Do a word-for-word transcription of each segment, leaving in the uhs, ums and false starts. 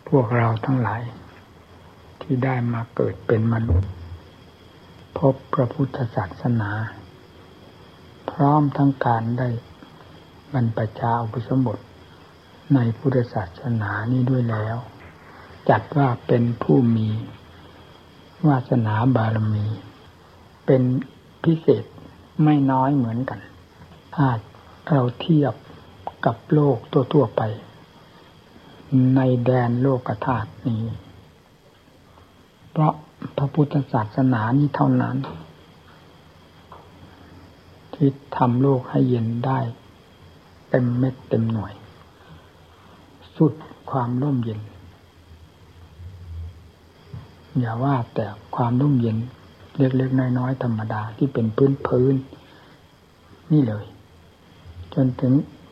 พวกเราทั้งหลายที่ได้มาเกิดเป็นมนุษย์พบพระพุทธศาสนาพร้อมทั้งการได้บรรพชาอุปสมบทในพุทธศาสนานี้ด้วยแล้วจัดว่าเป็นผู้มีวาสนาบารมีเป็นพิเศษไม่น้อยเหมือนกันถ้าเราเทียบกับโลกทั่วๆไปในแดนโลกธาตุนี้เพราะพระพุทธศาสนานี้เท่านั้นที่ทำโลกให้เย็นได้เต็มเม็ดเต็มหน่วยสุดความร่มเย็นอย่าว่าแต่ความร่มเย็นเล็กๆน้อยๆธรรมดาที่เป็นพื้นๆนี่เลยจนถึง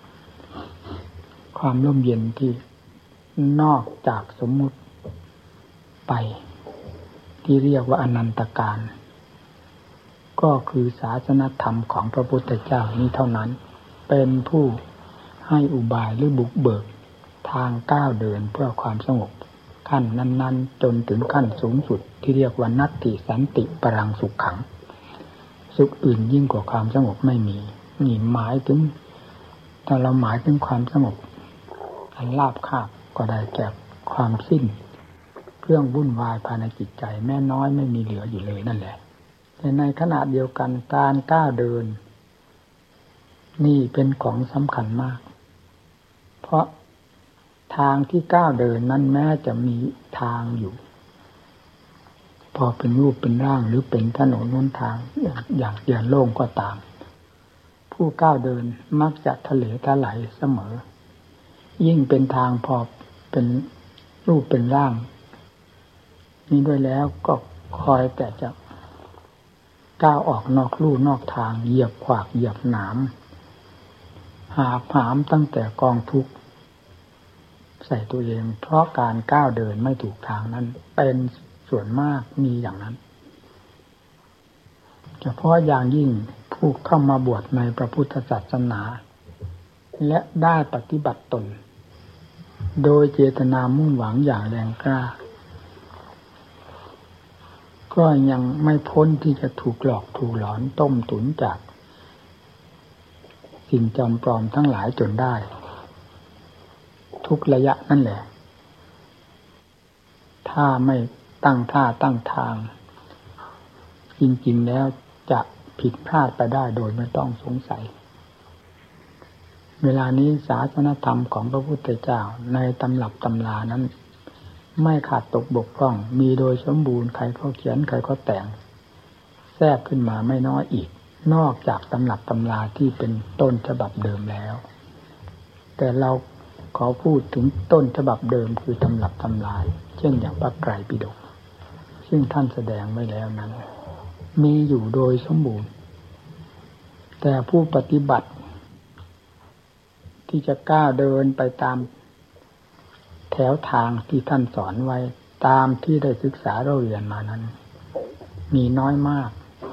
ความร่มเย็นที่นอกจากสมมุติไปที่เรียกว่าอนันตการก็คือศาสนธรรมของพระพุทธเจ้านี้เท่านั้นเป็นผู้ให้อุบายหรือบุกเบิกทางก้าวเดินเพื่อความสงบขั้นนั้นๆจนถึงขั้นสูงสุดที่เรียกว่านัตติสันติปรังสุขขังสุขอื่นยิ่งกว่าความสงบไม่มีนี่หมายถึงถ้าเราหมายถึงความสงบอันราบคาบก็ได้แก่ความสิ้นเครื่องวุ่นวายภายในจิตใจแม้น้อยไม่มีเหลืออยู่เลยนั่นแหละแต่ในขณะเดียวกันการก้าวเดินนี่เป็นของสำคัญมากเพราะทางที่ก้าวเดินนั้นแม้จะมีทางอยู่พอเป็นรูปเป็นร่างหรือเป็นถนนหนทางอย่างเดียวโล่งก็ตามผู้ก้าวเดินมักจะทะเลทลายเสมอยิ่งเป็นทางพอเป็นรูปเป็นร่างนี้ด้วยแล้วก็คอยแต่จะก้าวออกนอกลู่นอกทางเหยียบขวากเหยียบหนามหาผามตั้งแต่กองทุกข์ใส่ตัวเองเพราะการก้าวเดินไม่ถูกทางนั้นเป็นส่วนมากมีอย่างนั้นเฉพาะอย่างยิ่งผู้เข้ามาบวชในพระพุทธศาสนาและได้ปฏิบัติตนโดยเจตนามุ่งหวังอย่างแรงกล้าก็ยังไม่พ้นที่จะถูกหลอกถูกหลอนต้มตุ๋นจากสิ่งจอมปลอมทั้งหลายจนได้ทุกระยะนั่นแหละถ้าไม่ตั้งท่าตั้งทางจริงๆแล้วจะผิดพลาดไปได้โดยไม่ต้องสงสัยเวลานี้ศาสนธรรมของพระพุทธเจ้าในตำรับตำรานั้นไม่ขาดตกบกพร่องมีโดยสมบูรณ์ใครเขาเขียนใครเขาแต่งแทรกขึ้นมาไม่น้อยอีกนอกจากตำรับตำราที่เป็นต้นฉบับเดิมแล้วแต่เราขอพูดถึงต้นฉบับเดิมคือตำรับตำราเช่นอย่างพระไตรปิฎกซึ่งท่านแสดงไว้แล้วนั้นมีอยู่โดยสมบูรณ์แต่ผู้ปฏิบัติที่จะก้าวเดินไปตามแถวทางที่ท่านสอนไว้ตามที่ได้ศึกษาเราเรียนมานั้นมีน้อยมาก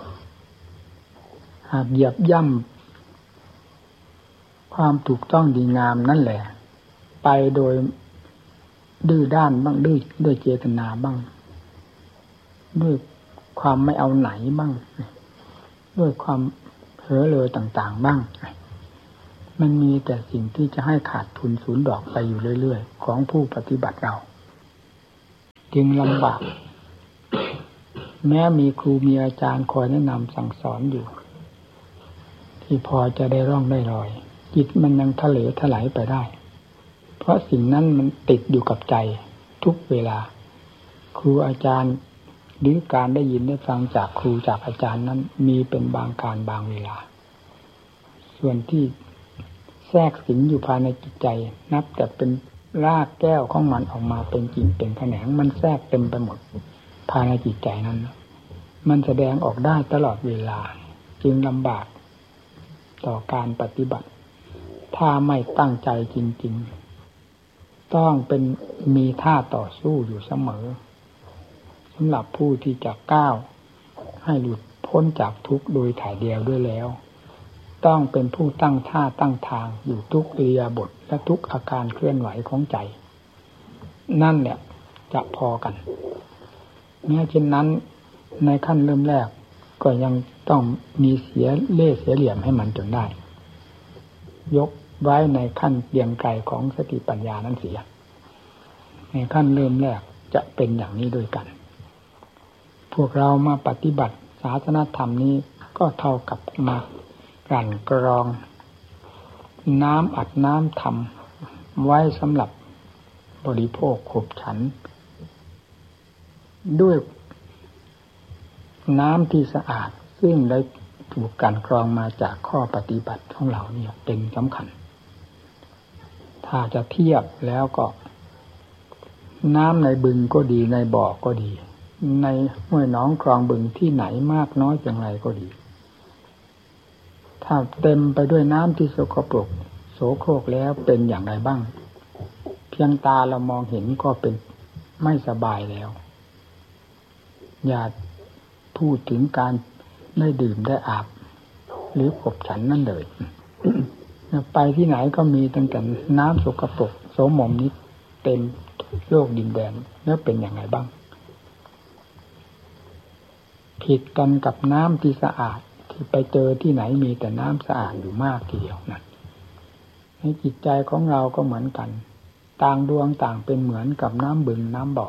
หากเหยียบย่ำความถูกต้องดีงามนั่นแหละไปโดยดื้อด้านบ้างดื้อด้วยเจตนาบ้างด้วยความไม่เอาไหนบ้างด้วยความเผลอเลยต่างๆบ้างมันมีแต่สิ่งที่จะให้ขาดทุนสูญดอกไปอยู่เรื่อยๆของผู้ปฏิบัติเราจึงลำบากแม้มีครูมีอาจารย์คอยแนะนำสั่งสอนอยู่ที่พอจะได้ร่องได้รอยจิตมันยังทะเลถลายไปได้เพราะสิ่งนั้นมันติดอยู่กับใจทุกเวลาครูอาจารย์หรือการได้ยินได้ฟังจากครูจากอาจารย์นั้นมีเป็นบางการบางเวลาส่วนที่แทรกสิงอยู่ภายในจิตใจนับแต่เป็นรากแก้วของมันออกมาเป็นกิ่งเป็นแขนงมันแทรกเต็มไปหมดภายในจิตใจนั้นมันแสดงออกได้ตลอดเวลาจึงลำบากต่อการปฏิบัติถ้าไม่ตั้งใจจริงๆต้องเป็นมีท่าต่อสู้อยู่เสมอสำหรับผู้ที่จะก้าวให้หลุดพ้นจากทุกข์โดยถ่ายเดียวด้วยแล้วต้องเป็นผู้ตั้งท่าตั้งทางอยู่ทุกอิริยาบถและทุกอาการเคลื่อนไหวของใจนั่นแหละจะพอกันแม้เช่นนั้นในขั้นเริ่มแรกก็ยังต้องมีเสียเล่ห์เสียเหลี่ยมให้มันจนได้ยกไว้ในขั้นเรียงไกลของสติปัญญานั้นเสียในขั้นเริ่มแรกจะเป็นอย่างนี้ด้วยกันพวกเรามาปฏิบัติศาสนธรรมนี้ก็เท่ากับมากลั่นกรองน้ำอัดน้ำทำไว้สำหรับบริโภคขบฉันด้วยน้ำที่สะอาดซึ่งได้ถูกการกรองมาจากข้อปฏิบัติของเราเนี่ยเป็นสำคัญถ้าจะเทียบแล้วก็น้ำในบึงก็ดีในบ่อก็ดีในห้วยหนองคลองบึงที่ไหนมากน้อยอย่างไรก็ดีถ้าเต็มไปด้วยน้ำที่สกปรกโสโครกแล้วเป็นอย่างไรบ้างเพียงตาเรามองเห็นก็เป็นไม่สบายแล้วอย่าพูดถึงการได้ดื่มได้อาบหรือขบฉันนั่นเลย ไปที่ไหนก็มีตั้งแต่น้ำสกปรกโสมมนี้เต็มโลกดินแดนแล้วเป็นอย่างไรบ้างผิดกันกับน้ำที่สะอาดที่ไปเจอที่ไหนมีแต่น้ำสะอาดอยู่มากทีเดียวนั่นในจิตใจของเราก็เหมือนกันต่างดวงต่างเป็นเหมือนกับน้ำบึงน้ำบ่อ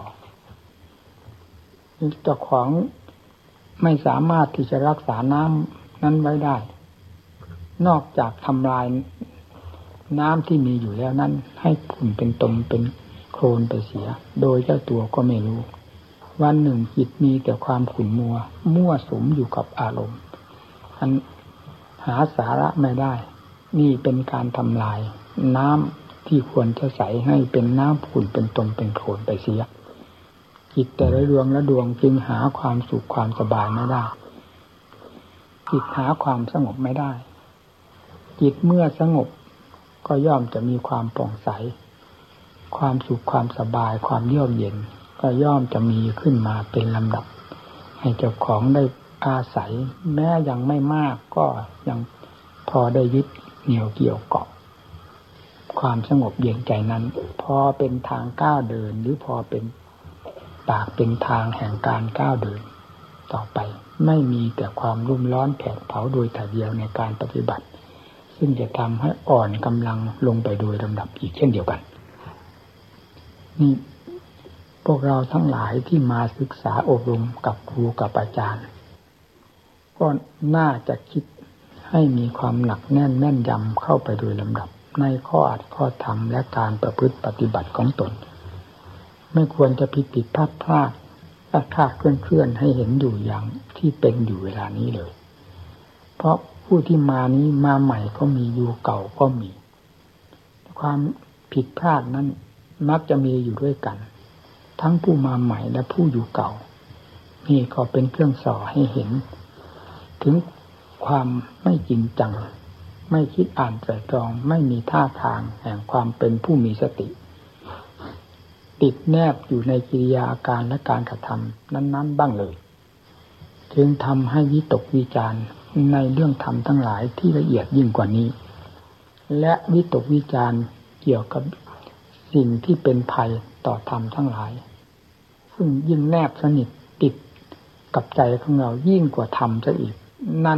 เจ้าของไม่สามารถที่จะรักษาน้ำนั้นไว้ได้นอกจากทำลายน้ำที่มีอยู่แล้วนั้นให้ขุ่นเป็นตมเป็นโคลนไปเสียโดยเจ้าตัวก็ไม่รู้วันหนึ่งจิตมีแต่ความขุ่นมัวมั่วสุมอยู่กับอารมณ์อันหาสาระไม่ได้นี่เป็นการทำลายน้ำที่ควรจะใสให้เป็นน้ำขุ่นเป็นตมเป็นโคลนไปเสียจิตแต่ละดวงละดวงจึงหาความสุขความสบายไม่ได้จิตหาความสงบไม่ได้จิตเมื่อสงบก็ย่อมจะมีความผ่องใสความสุขความสบายความเยือกเย็นก็ย่อมจะมีขึ้นมาเป็นลำดับให้เจ้าของได้อาศัยแม้ยังไม่มากก็ยังพอได้ยึดเหนี่ยวเกี่ยวเกาะความสงบเย็นใจนั้นพอเป็นทางก้าวเดินหรือพอเป็นปากเป็นทางแห่งการก้าวเดินต่อไปไม่มีแต่ความรุ่มร้อนแผดเผาโดยแต่เดียวในการปฏิบัติซึ่งจะทำให้อ่อนกำลังลงไปโดยลำดับอีกเช่นเดียวกันนี่พวกเราทั้งหลายที่มาศึกษาอบรมกับครูกับอาจารย์ก็น่าจะคิดให้มีความหนักแน่นแม่นยำเข้าไปโดยลำดับในข้ออัดข้อธรรมและการประพฤติปฏิบัติของตนไม่ควรจะผิดผิดพลาดพลาดพลาดพลาดเคลื่อนเคลื่อนให้เห็นอยู่อย่างที่เป็นอยู่เวลานี้เลยเพราะผู้ที่มานี้มาใหม่ก็มีอยู่เก่าก็มีความผิดพลาดนั้นมักจะมีอยู่ด้วยกันทั้งผู้มาใหม่และผู้อยู่เก่านี่ก็เป็นเครื่องส่อให้เห็นถึงความไม่จริงจังไม่คิดอ่านไตร่ตรองไม่มีท่าทางแห่งความเป็นผู้มีสติติดแนบอยู่ในกิริยาอาการและการกระทำนั้นๆบ้างเลยจึงทำให้วิตกวิจารณ์ในเรื่องธรรมทั้งหลายที่ละเอียดยิ่งกว่านี้และวิตกวิจารณ์เกี่ยวกับสิ่งที่เป็นภัยต่อธรรมทั้งหลายซึ่งยิ่งแนบสนิทติดกับใจของเรายิ่งกว่าธรรมซะอีกนั่น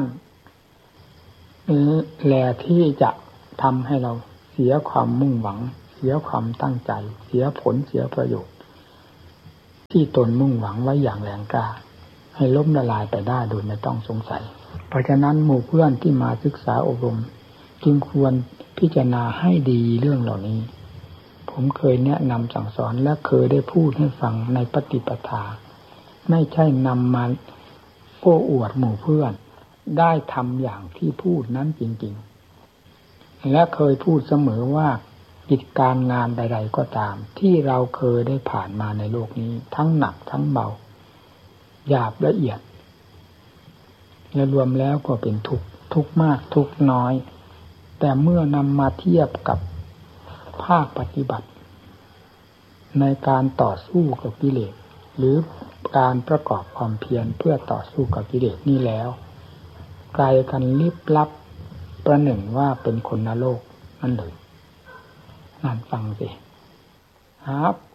แหละที่จะทำให้เราเสียความมุ่งหวังเสียความตั้งใจเสียผลเสียประโยชน์ที่ตนมุ่งหวังไว้อย่างแรงกล้าให้ล้มละลายไปได้โดยไม่ต้องสงสัยเพราะฉะนั้นหมู่เพื่อนที่มาศึกษาอบรมจึงควรพิจารณาให้ดีเรื่องเหล่านี้ผมเคยแนะนำสั่งสอนและเคยได้พูดให้ฟังในปฏิปทาไม่ใช่นำมาโอ้อวดหมู่เพื่อนได้ทำอย่างที่พูดนั้นจริงๆและเคยพูดเสมอว่ากิจการงานใดๆก็ตามที่เราเคยได้ผ่านมาในโลกนี้ทั้งหนักทั้งเบาหยาบละเอียดและรวมแล้วก็เป็นทุกข์ทุกข์มากทุกข์น้อยแต่เมื่อนำมาเทียบกับภาคปฏิบัติในการต่อสู้กับกิเลสหรือการประกอบความเพียรเพื่อต่อสู้กับกิเลสนี่แล้วไกลกันลิบลับประหนึ่งว่าเป็นคนนรกนั่นเลยนั่นฟังสิหา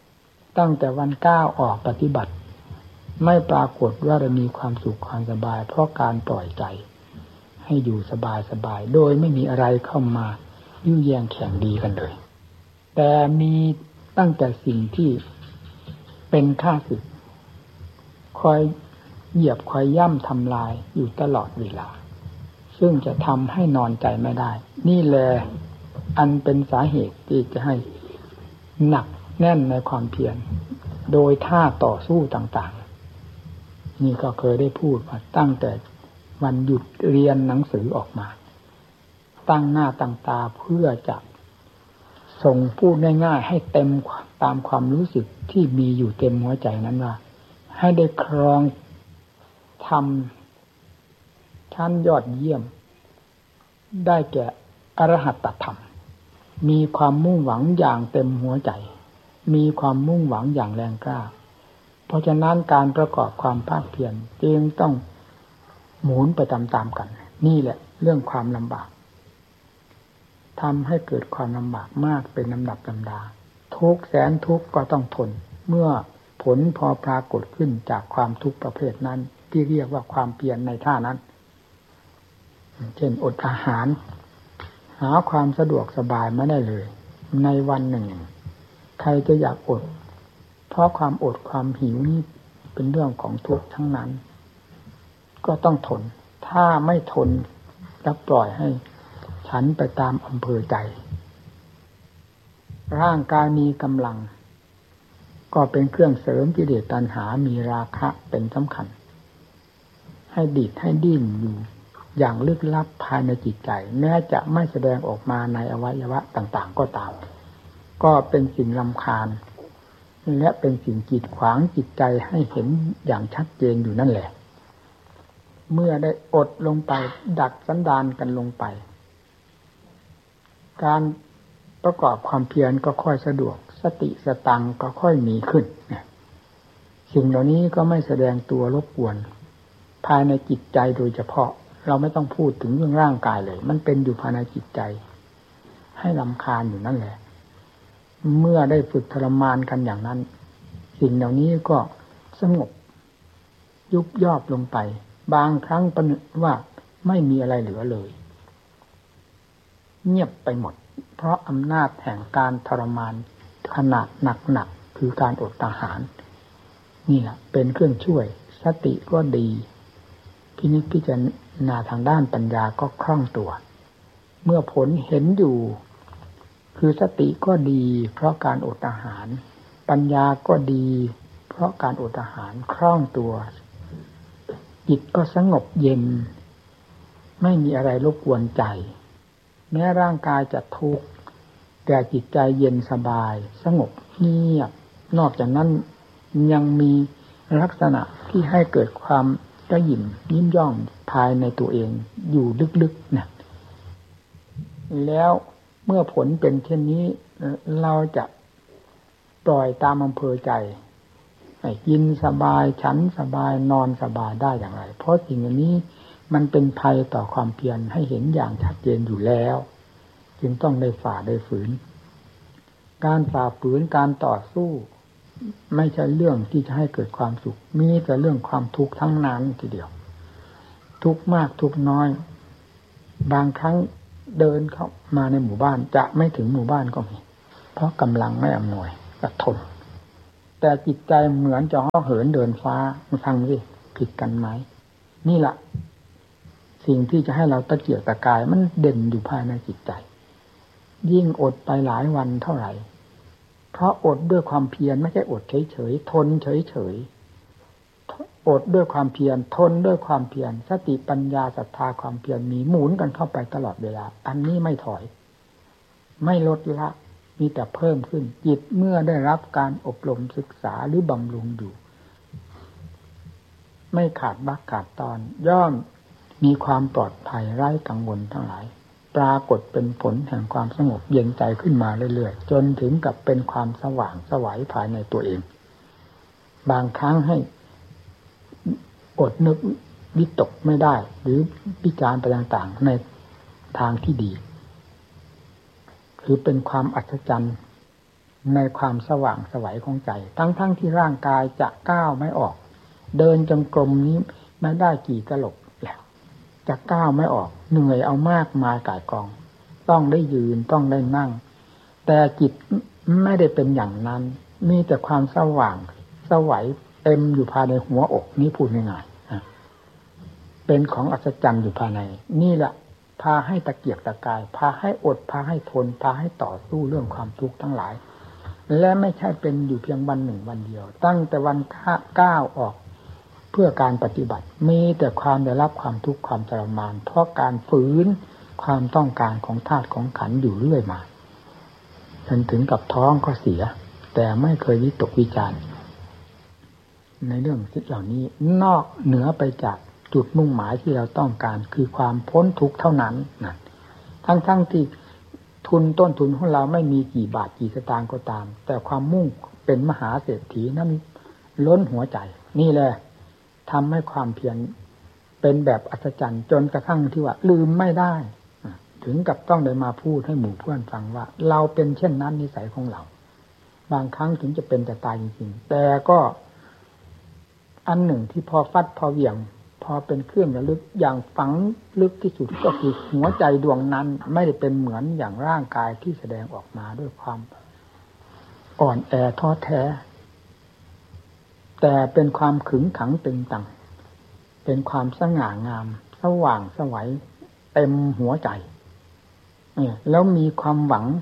ตั้งแต่วันก้าวออกปฏิบัติไม่ปรากฏว่าจะมีความสุขความสบายเพราะการปล่อยใจให้อยู่สบายสบายโดยไม่มีอะไรเข้ามายุ่งแย่งแข่งดีกันเลยแต่มีตั้งแต่สิ่งที่เป็นข้าศึกคอยเหยียบคอยย่ำทำลายอยู่ตลอดเวลาซึ่งจะทำให้นอนใจไม่ได้นี่แหละอันเป็นสาเหตุที่จะให้หนักแน่นในความเพียรโดยท่าต่อสู้ต่างๆนี่ก็เคยได้พูดมาตั้งแต่วันหยุดเรียนหนังสือออกมาตั้งหน้าตั้งตาเพื่อจะส่งพูดง่ายๆให้เต็มตามความรู้สึกที่มีอยู่เต็มหัวใจนั้นว่าให้ได้ครองธรรมชั้นยอดเยี่ยมได้แก่อรหัตตธรรมมีความมุ่งหวังอย่างเต็มหัวใจมีความมุ่งหวังอย่างแรงกล้าเพราะฉะนั้นการประกอบความภาคเพียรจึงต้องหมุนไปตามๆกันนี่แหละเรื่องความลำบากทำให้เกิดความลำบากมากเป็นลำดับลำดาทุกแสนทุกก็ต้องทนเมื่อผลพอปรากฏขึ้นจากความทุกข์ประเภทนั้นที่เรียกว่าความเพียรในท่านั้นเช่นอดอาหารหาความสะดวกสบายไม่ได้เลยในวันหนึ่งใครจะอยากอดเพราะความอดความหิวนี่เป็นเรื่องของทุกข์ทั้งนั้นก็ต้องทนถ้าไม่ทนแล้วปล่อยให้ฉันไปตามอำเภอใจร่างกายมีกำลังก็เป็นเครื่องเสริมกิเลสตัณหามีราคะเป็นสำคัญให้ดิดให้ดิ้นอยู่อย่างลึกลับภายในจิตใจแม้จะไม่แสดงออกมาในอวัยวะต่างๆก็ตามก็เป็นสิ่งรำคาญและเป็นสิ่งกีดขวางจิตใจให้เห็นอย่างชัดเจนอยู่นั่นแหละเมื่อได้อดลงไปดัดสันดานกันลงไปการประกอบความเพียรก็ค่อยสะดวกสติสตังก็ค่อยมีขึ้นสิ่งเหล่านี้ก็ไม่แสดงตัวรบกวนภายในจิตใจโดยเฉพาะเราไม่ต้องพูดถึงเรื่องร่างกายเลยมันเป็นอยู่ภายในจิตใจให้รำคาญอยู่นั่นแหละเมื่อได้ฝึกทรมานกันอย่างนั้นสิ่งเหล่านี้ก็สงบยุบย่อลงไปบางครั้งประหนึ่งว่าไม่มีอะไรเหลือเลยเงียบไปหมดเพราะอำนาจแห่งการทรมานขนาดหนักๆคือการอดอาหารนี่แหละเป็นเครื่องช่วยสติก็ดีพินิจพิจารณาทางด้านปัญญาก็คล่องตัวเมื่อผลเห็นอยู่คือสติก็ดีเพราะการอดอาหารปัญญาก็ดีเพราะการอดอาหารคล่องตัวจิตก็สงบเย็นไม่มีอะไรรบกวนใจแม้ร่างกายจะทุกข์แต่จิตใจเย็นสบายสงบเงียบนอกจากนั้นยังมีลักษณะที่ให้เกิดความกระหยิ่มยิ้มย่องภายในตัวเองอยู่ลึกๆนะแล้วเมื่อผลเป็นเช่นนี้เราจะปล่อยตามอำเภอใจให้กินสบายฉันสบายนอนสบายได้อย่างไรเพราะสิ่งนี้มันเป็นภัยต่อความเพียรให้เห็นอย่างชัดเจนอยู่แล้วจึงต้องได้ฝ่าได้ฝืนการฝ่าฝืนการต่อสู้ไม่ใช่เรื่องที่จะให้เกิดความสุขมีแต่เรื่องความทุกข์ทั้งนั้นทีเดียวทุกข์มากทุกข์น้อยบางครั้งเดินเข้ามาในหมู่บ้านจะไม่ถึงหมู่บ้านก็มีเพราะกำลังไม่อำนวยก็ทนแต่จิตใจเหมือนจะห่อเหินเดินฟ้าฟังสิผิดกันไหมนี่แหละสิ่งที่จะให้เราตะเกียกตะกายมันเด่นอยู่ภายในจิตใจยิ่งอดไปหลายวันเท่าไหร่เพราะอดด้วยความเพียรไม่ใช่อดเฉยๆทนเฉยๆอดด้วยความเพียรทนด้วยความเพียรสติปัญญาศรัทธาความเพียรมีหมุนกันเข้าไปตลอดเวลาอันนี้ไม่ถอยไม่ลดละมีแต่เพิ่มขึ้นจิตเมื่อได้รับการอบรมศึกษาหรือบำรุงอยู่ไม่ขาดบักขาดตอนย่อมมีความปลอดภัยไร้กังวลทั้งหลายปรากฏเป็นผลแห่งความสงบเย็นใจขึ้นมาเรื่อยๆจนถึงกับเป็นความสว่างไสวภายในตัวเองบางครั้งให้อดนึกวิตกไม่ได้หรือวิจารณ์ไปต่างๆในทางที่ดีคือเป็นความอัศจรรย์ในความสว่างไสวของใจทั้งๆ ท, ที่ร่างกายจะก้าวไม่ออกเดินจงกรมนี้ไม่ได้กี่ตลบแล้วจะก้าวไม่ออกเหนื่อยเอามากมายก่ายกองต้องได้ยืนต้องได้นั่งแต่จิตไม่ได้เป็นอย่างนั้นมีแต่ความสว่างไสวเต็มอยู่ภายในหัวอกนี้พูดง่ายๆเป็นของอัศจรรย์อยู่ภายในนี่แหละพาให้ตะเกียกตะกายพาให้อดพาให้ทนพาให้ต่อสู้เรื่องความทุกข์ทั้งหลายและไม่ใช่เป็นอยู่เพียงวันหนึ่งวันเดียวตั้งแต่วันก้าวออกเพื่อการปฏิบัติมีแต่ความได้รับความทุกข์ความทรมานเพราะการฝืนความต้องการของธาตุของขันธ์อยู่เรื่อยมาจนถึงกับท้องก็เสียแต่ไม่เคยวิตกวิจารณ์ในเรื่องสิ่งเหล่านี้นอกเหนือไปจากจุดมุ่งหมายที่เราต้องการคือความพ้นทุกข์เท่านั้นนะทั้งๆที่ทุนต้นทุนของเราไม่มีกี่บาทกี่สตางค์ก็ตามแต่ความมุ่งเป็นมหาเศรษฐีนั้นล้นหัวใจนี่แหละทำให้ความเพียรเป็นแบบอัศจรรย์จนกระทั่งที่ว่าลืมไม่ได้ถึงกับต้องได้มาพูดให้หมู่เพื่อนฟังว่าเราเป็นเช่นนั้นนิสัยของเราบางครั้งถึงจะเป็นแต่ตายจริงๆแต่ก็อันหนึ่งที่พอฟัดพอเหวี่ยงพอเป็นเครื่องระลึกอย่างฝังลึกที่สุดก็คือหัวใจดวงนั้นไม่ได้เป็นเหมือนอย่างร่างกายที่แสดงออกมาด้วยความอ่อนแอท้อแท้แต่เป็นความขึงขังตึงตังเป็นความสง่างามสว่างไสวเต็มหัวใจแล้วมีความหวัง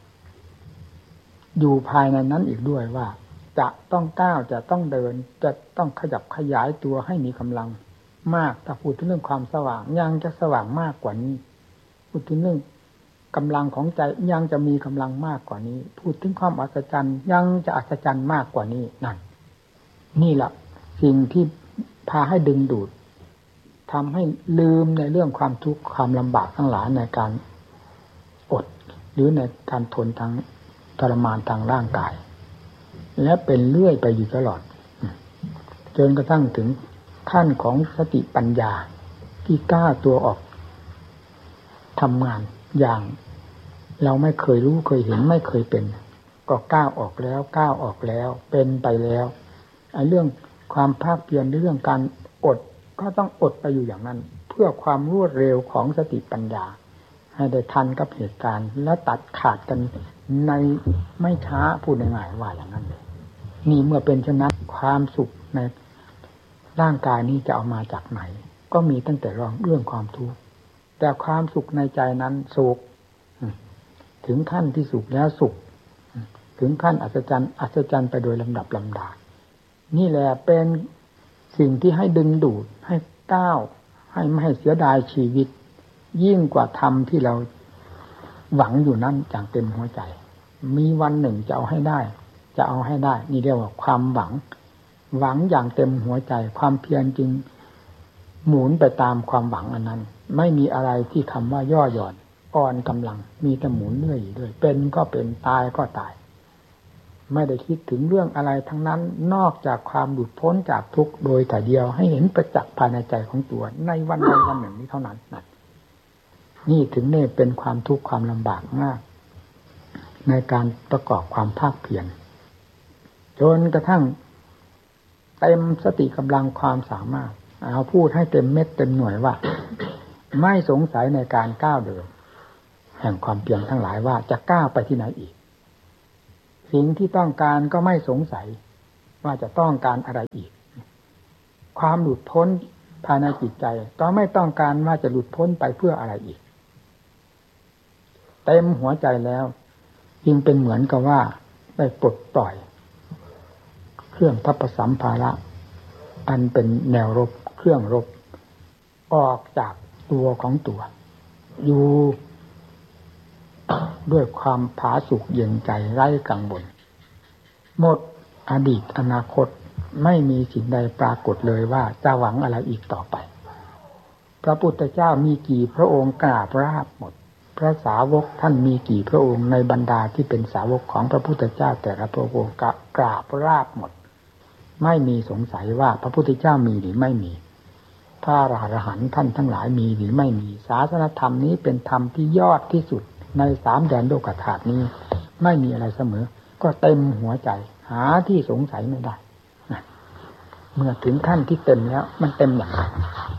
อยู่ภายในนั้นอีกด้วยว่าจะต้องก้าวจะต้องเดินจะต้องขยับขยายตัวให้มีกำลังมากถ้าพูดถึงเรื่องความสว่างยังจะสว่างมากกว่านี้พูดถึงเรื่องกำลังของใจยังจะมีกำลังมากกว่านี้พูดถึงความอัศจรรย์ยังจะอัศจรรย์มากกว่านี้นั่นนี่แหละสิ่งที่พาให้ดึงดูดทำให้ลืมในเรื่องความทุกข์ความลำบากทั้งหลายในการอดหรือในการทนทางทรมานทางร่างกายและเป็นเรื่อยไปอยู่ตลอดจนกระทั่งถึงขั้นของสติปัญญาที่กล้าตัวออกทำงานอย่างเราไม่เคยรู้เคยเห็นไม่เคยเป็นก็ก้าวออกแล้วก้าวออกแล้วเป็นไปแล้วไอ้เรื่องความภาคเพียรเรื่องการอดก็ต้องอดไปอยู่อย่างนั้นเพื่อความรวดเร็วของสติปัญญาให้ได้ทันกับเหตุการณ์และตัดขาดกันในไม่ช้าพูดง่ายๆว่าอย่างนั้นเลยนี่เมื่อเป็นเช่นนั้นความสุขในร่างกายนี้จะเอามาจากไหนก็มีตั้งแต่เรื่องความทุกข์แต่ความสุขในใจนั้นสุขถึงขั้นที่สุขแล้วสุขถึงขั้นอัศจรรย์อัศจรรย์ไปโดยลำดับลำดานี่แหละเป็นสิ่งที่ให้ดึงดูดให้ก้าวให้ไม่ให้เสียดายชีวิตยิ่งกว่าธรรมที่เราหวังอยู่นั้นอย่างเต็มหัวใจมีวันหนึ่งจะเอาให้ได้จะเอาให้ได้นี่เรียกว่าความหวังหวังอย่างเต็มหัวใจความเพียรจึงหมุนไปตามความหวังอันนั้นไม่มีอะไรที่คำว่าย่อหย่อนอ่อนกำลังมีแต่หมุนเรื่อยๆด้วยเป็นก็เป็นตายก็ตายไม่ได้คิดถึงเรื่องอะไรทั้งนั้นนอกจากความหลุดพ้นจากทุกข์โดยแต่เดียวให้เห็นประจักษ์ภายในใจของตัวในวันใดวันหนึ่งนี้เท่านั้นนี่ถึงนี่เป็นความทุกข์ความลำบากมากในการประกอบความภาคเพียรจนกระทั่งเต็มสติกำลังความสามารถเอาพูดให้เต็มเม็ดเต็มหน่วยว่าไม่สงสัยในการก้าวเดินแห่งความเพียรทั้งหลายว่าจะก้าวไปที่ไหนอีกสิ่งที่ต้องการก็ไม่สงสัยว่าจะต้องการอะไรอีกความหลุดพ้นภายในจิตใจก็ไม่ต้องการว่าจะหลุดพ้นไปเพื่ออะไรอีกเต็มหัวใจแล้วยิ่งเป็นเหมือนกับว่าได้ปลดปล่อยเครื่องทัพสัมภาระอันเป็นแนวรบเครื่องรบออกจากตัวของตัวอยู่ด้วยความผาสุกเย็นใจไร้กังวลหมดอดีตอนาคตไม่มีสิ่งใดปรากฏเลยว่าจะหวังอะไรอีกต่อไปพระพุทธเจ้ามีกี่พระองค์กราบราบหมดพระสาวกท่านมีกี่พระองค์ในบรรดาที่เป็นสาวกของพระพุทธเจ้าแต่ละพระองค์กราบราบหมดไม่มีสงสัยว่าพระพุทธเจ้ามีหรือไม่มีพระอรหันต์ท่านทั้งหลายมีหรือไม่มีศาสนธรรมนี้เป็นธรรมที่ยอดที่สุดในสามแดนโลกธาตุนี้ไม่มีอะไรเสมอก็เต็มหัวใจหาที่สงสัยไม่ได้เมื่อถึงขั้นที่เต็มแล้วมันเต็มอย่างไร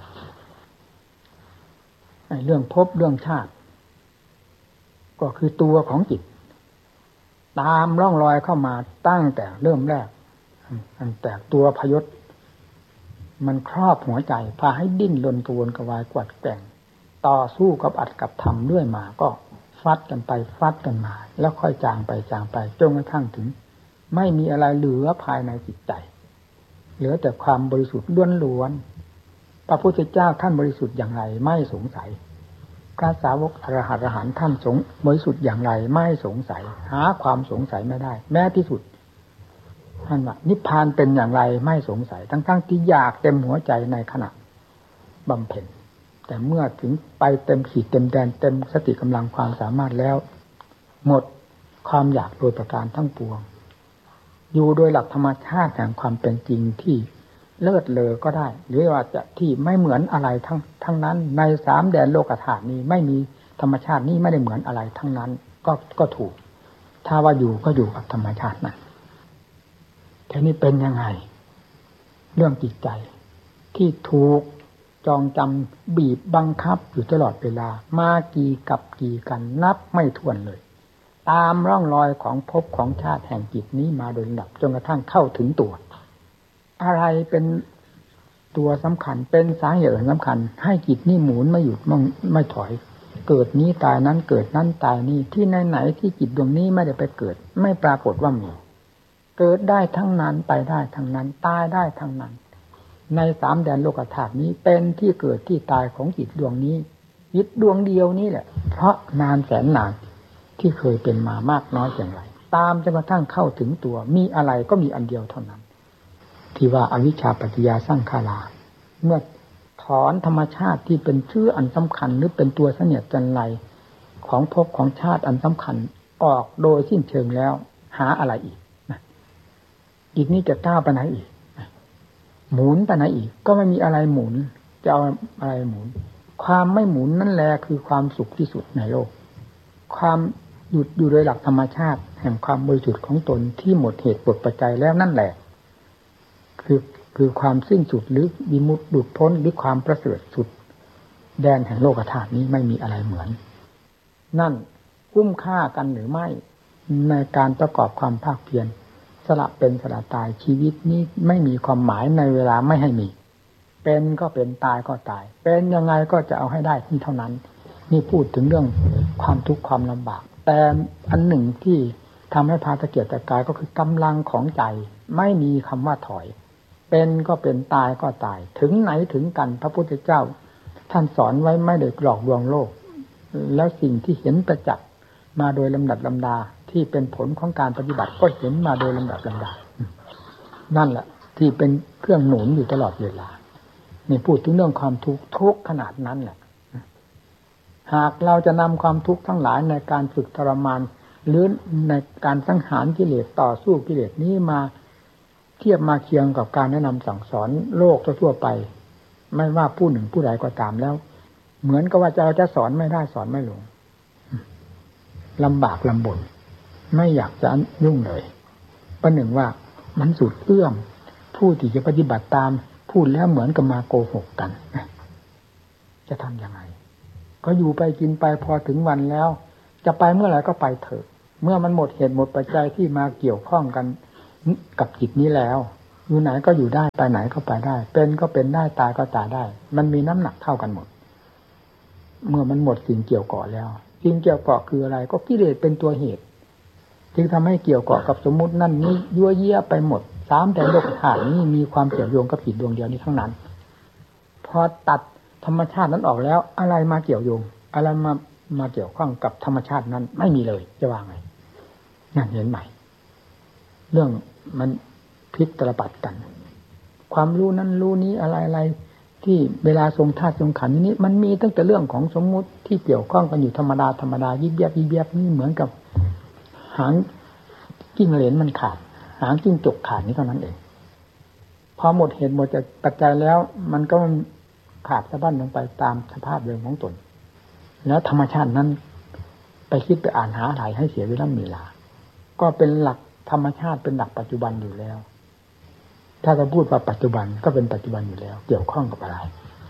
เรื่องภพเรื่องชาติก็คือตัวของจิตตามร่องรอยเข้ามาตั้งแต่เริ่มแรกตั้งแต่ตัวพยศมันครอบหัวใจพาให้ดิ้นรนกระวนกระวายกวัดแกว่งต่อสู้กับอัดกับทำด้วยมาก็ฟัดกันไปฟัดกันมาแล้วค่อยจางไปจางไปจนกระทั่งถึงไม่มีอะไรเหลือภายในจิตใจเหลือแต่ความบริสุทธิ์ล้วนๆพระพุทธเจ้าท่านบริสุทธิ์อย่างไรไม่สงสัยพระสาวกอรหันต์อรหันต์ท่านสงบริสุทธิ์อย่างไรไม่สงสัยหาความสงสัยไม่ได้แม้ที่สุดท่านว่านิพพานเป็นอย่างไรไม่สงสัยทั้งๆที่อยากเต็มหัวใจในขณะบำเพ็ญแต่เมื่อถึงไปเต็มขีดเต็มแดนเต็มสติกำลังความสามารถแล้วหมดความอยากโดยประการทั้งปวงอยู่โดยหลักธรรมชาติแห่งความเป็นจริงที่เลิศเลอก็ได้หรือว่าจะที่ไม่เหมือนอะไรทั้งทั้งนั้นในสามแดนโลกธาตุนี้ไม่มีธรรมชาตินี้ไม่ได้เหมือนอะไรทั้งนั้นก็ก็ถูกถ้าว่าอยู่ก็อยู่กับธรรมชาตินั้นทีนี้เป็นยังไงเรื่องจิตใจที่ถูกจองจำบีบบังคับอยู่ตลอดเวลามากี่กับกี่กันนับไม่ถ้วนเลยตามร่องรอยของภพของชาติแห่งจิตนี้มาโดยลำดับจนกระทั่งเข้าถึงตัวอะไรเป็นตัวสำคัญเป็นสาเหตุสำคัญให้จิตนี่หมุนไม่หยุดไม่ถอยเกิดนี้ตายนั้นเกิดนั้นตายนี้ที่ไหนไหนที่จิตดวงนี้ไม่ได้ไปเกิดไม่ปรากฏว่ามีเกิดได้ทั้งนั้นไปได้ทั้งนั้นตายได้ทั้งนั้นในสามแดนโลกธาตุนี้เป็นที่เกิดที่ตายของจิตดวงนี้จิตดวงเดียวนี้แหละเพราะนานแสนนานที่เคยเป็นมามากน้อยอย่างไรตามจนกระทั่งเข้าถึงตัวมีอะไรก็มีอันเดียวเท่านั้นที่ว่าอวิชชาปัจจยาสังขาราเมื่อถอนธรรมชาติที่เป็นชื่ออันสำคัญหรือเป็นตัวเสนียดจันไรของภพของชาติอันสำคัญออกโดยสิ้นเชิงแล้วหาอะไรอีกอีกนี้จะก้าวไปไหนอีกหมุนไปไหนอีกก็ไม่มีอะไรหมุนจะเอาอะไรหมุนความไม่หมุนนั่นแหละคือความสุขที่สุดในโลกความหยุดอยู่โดยหลักธรรมชาติแห่งความบริสุทธิ์ของตนที่หมดเหตุหมดปัจจัยแล้วนั่นแหละคือคือความสิ้นสุดหรือวิมุตติหลุดพ้นหรือความประเสริฐสุดแดนแห่งโลกธาตุนี้ไม่มีอะไรเหมือนนั่นคุ้มค่ากันหรือไม่ในการประกอบความภาคเพียรสละเป็นสละตายชีวิตนี้ไม่มีความหมายในเวลาไม่ให้มีเป็นก็เป็นตายก็ตายเป็นยังไงก็จะเอาให้ได้ที่เท่านั้นนี่พูดถึงเรื่องความทุกข์ความลำบากแต่อันหนึ่งที่ทำให้พาตะเกียกตะกายก็คือกำลังของใจไม่มีคำว่าถอยเป็นก็เป็นตายก็ตายถึงไหนถึงกันพระพุทธเจ้าท่านสอนไว้ไม่ได้หลอกลวงโลกแล้วสิ่งที่เห็นประจักษ์มาโดยลำดับลำดาที่เป็นผลของการปฏิบัติก็เห็นมาโดยลำดับลำดานั่นแหละที่เป็นเครื่องหนุนอยู่ตลอดเวลานี่พูดถึงเรื่องความทุกข์ทุกขนาดนั้นแหละหากเราจะนำความทุกข์ทั้งหลายในการฝึกทรมานหรือในการสังหารกิเลสต่อสู้กิเลสนี้มาเทียบมาเคียงกับการแนะนำสั่งสอนโลกทั่วไปไม่ว่าผู้หนึ่งผู้ใดก็ตามแล้วเหมือนกับว่าเราจะสอนไม่ได้สอนไม่ลงลำบากลำบนไม่อยากจะยุ่งเลยประหนึ่งว่ามันสุดเอื้อมผู้ที่จะปฏิบัติตามพูดแล้วเหมือนกับมาโกหกกันจะทำยังไงก็อยู่ไปกินไปพอถึงวันแล้วจะไปเมื่อไหร่ก็ไปเถอะเมื่อมันหมดเหตุหมดปัจจัยที่มาเกี่ยวข้องกันกับจิตนี้แล้วอยู่ไหนก็อยู่ได้ไปไหนก็ไปได้เป็นก็เป็นได้ตายก็ตายได้มันมีน้ำหนักเท่ากันหมดเมื่อมันหมดสิ่งเกี่ยวเกาะแล้วสิ่งเกี่ยวเกาะคืออะไรก็กิเลสเป็นตัวเหตุจึงทำให้เกี่ยวเกาะกับสมมุตินั่นนี้ยั่วเยี่ยไปหมดสามแต่โลกธาตุนี้มีความเกี่ยวโยงกับจิตดวงเดียวนี้ทั้งนั้นพอตัดธรรมชาตินั้นออกแล้วอะไรมาเกี่ยวโยงอะไรมามาเกี่ยวข้องกับธรรมชาตินั้นไม่มีเลยจะว่าไงนั่นเห็นไหมเรื่องมันพลิกตลปัดกันความรู้นั้นรู้นี้อะไรอะไรที่เวลาทรงธาตุทรงขันธ์นี้มันมีตั้งแต่เรื่องของสมมุติที่เกี่ยวข้องกันอยู่ธรรมดาธรรมดายิบยับยิบยับนี่เหมือนกับหางกิ้งเหลนมันขาดหางจิ้งจกขาดนี้เท่านั้นเองพอหมดเหตุหมดจากปัจจัยแล้วมันก็ขาดสะบั้นลงไปตามสภาพเดิมของตนแล้วธรรมชาตินั้นไปคิดไปอ่านหาอะไรให้เสียเวลาเวลาก็เป็นหลักธรรมชาติเป็นหลักปัจจุบันอยู่แล้วถ้าจะพูดว่าปัจจุบันก็เป็นปัจจุบันอยู่แล้วเกี่ยวข้องกับอะไร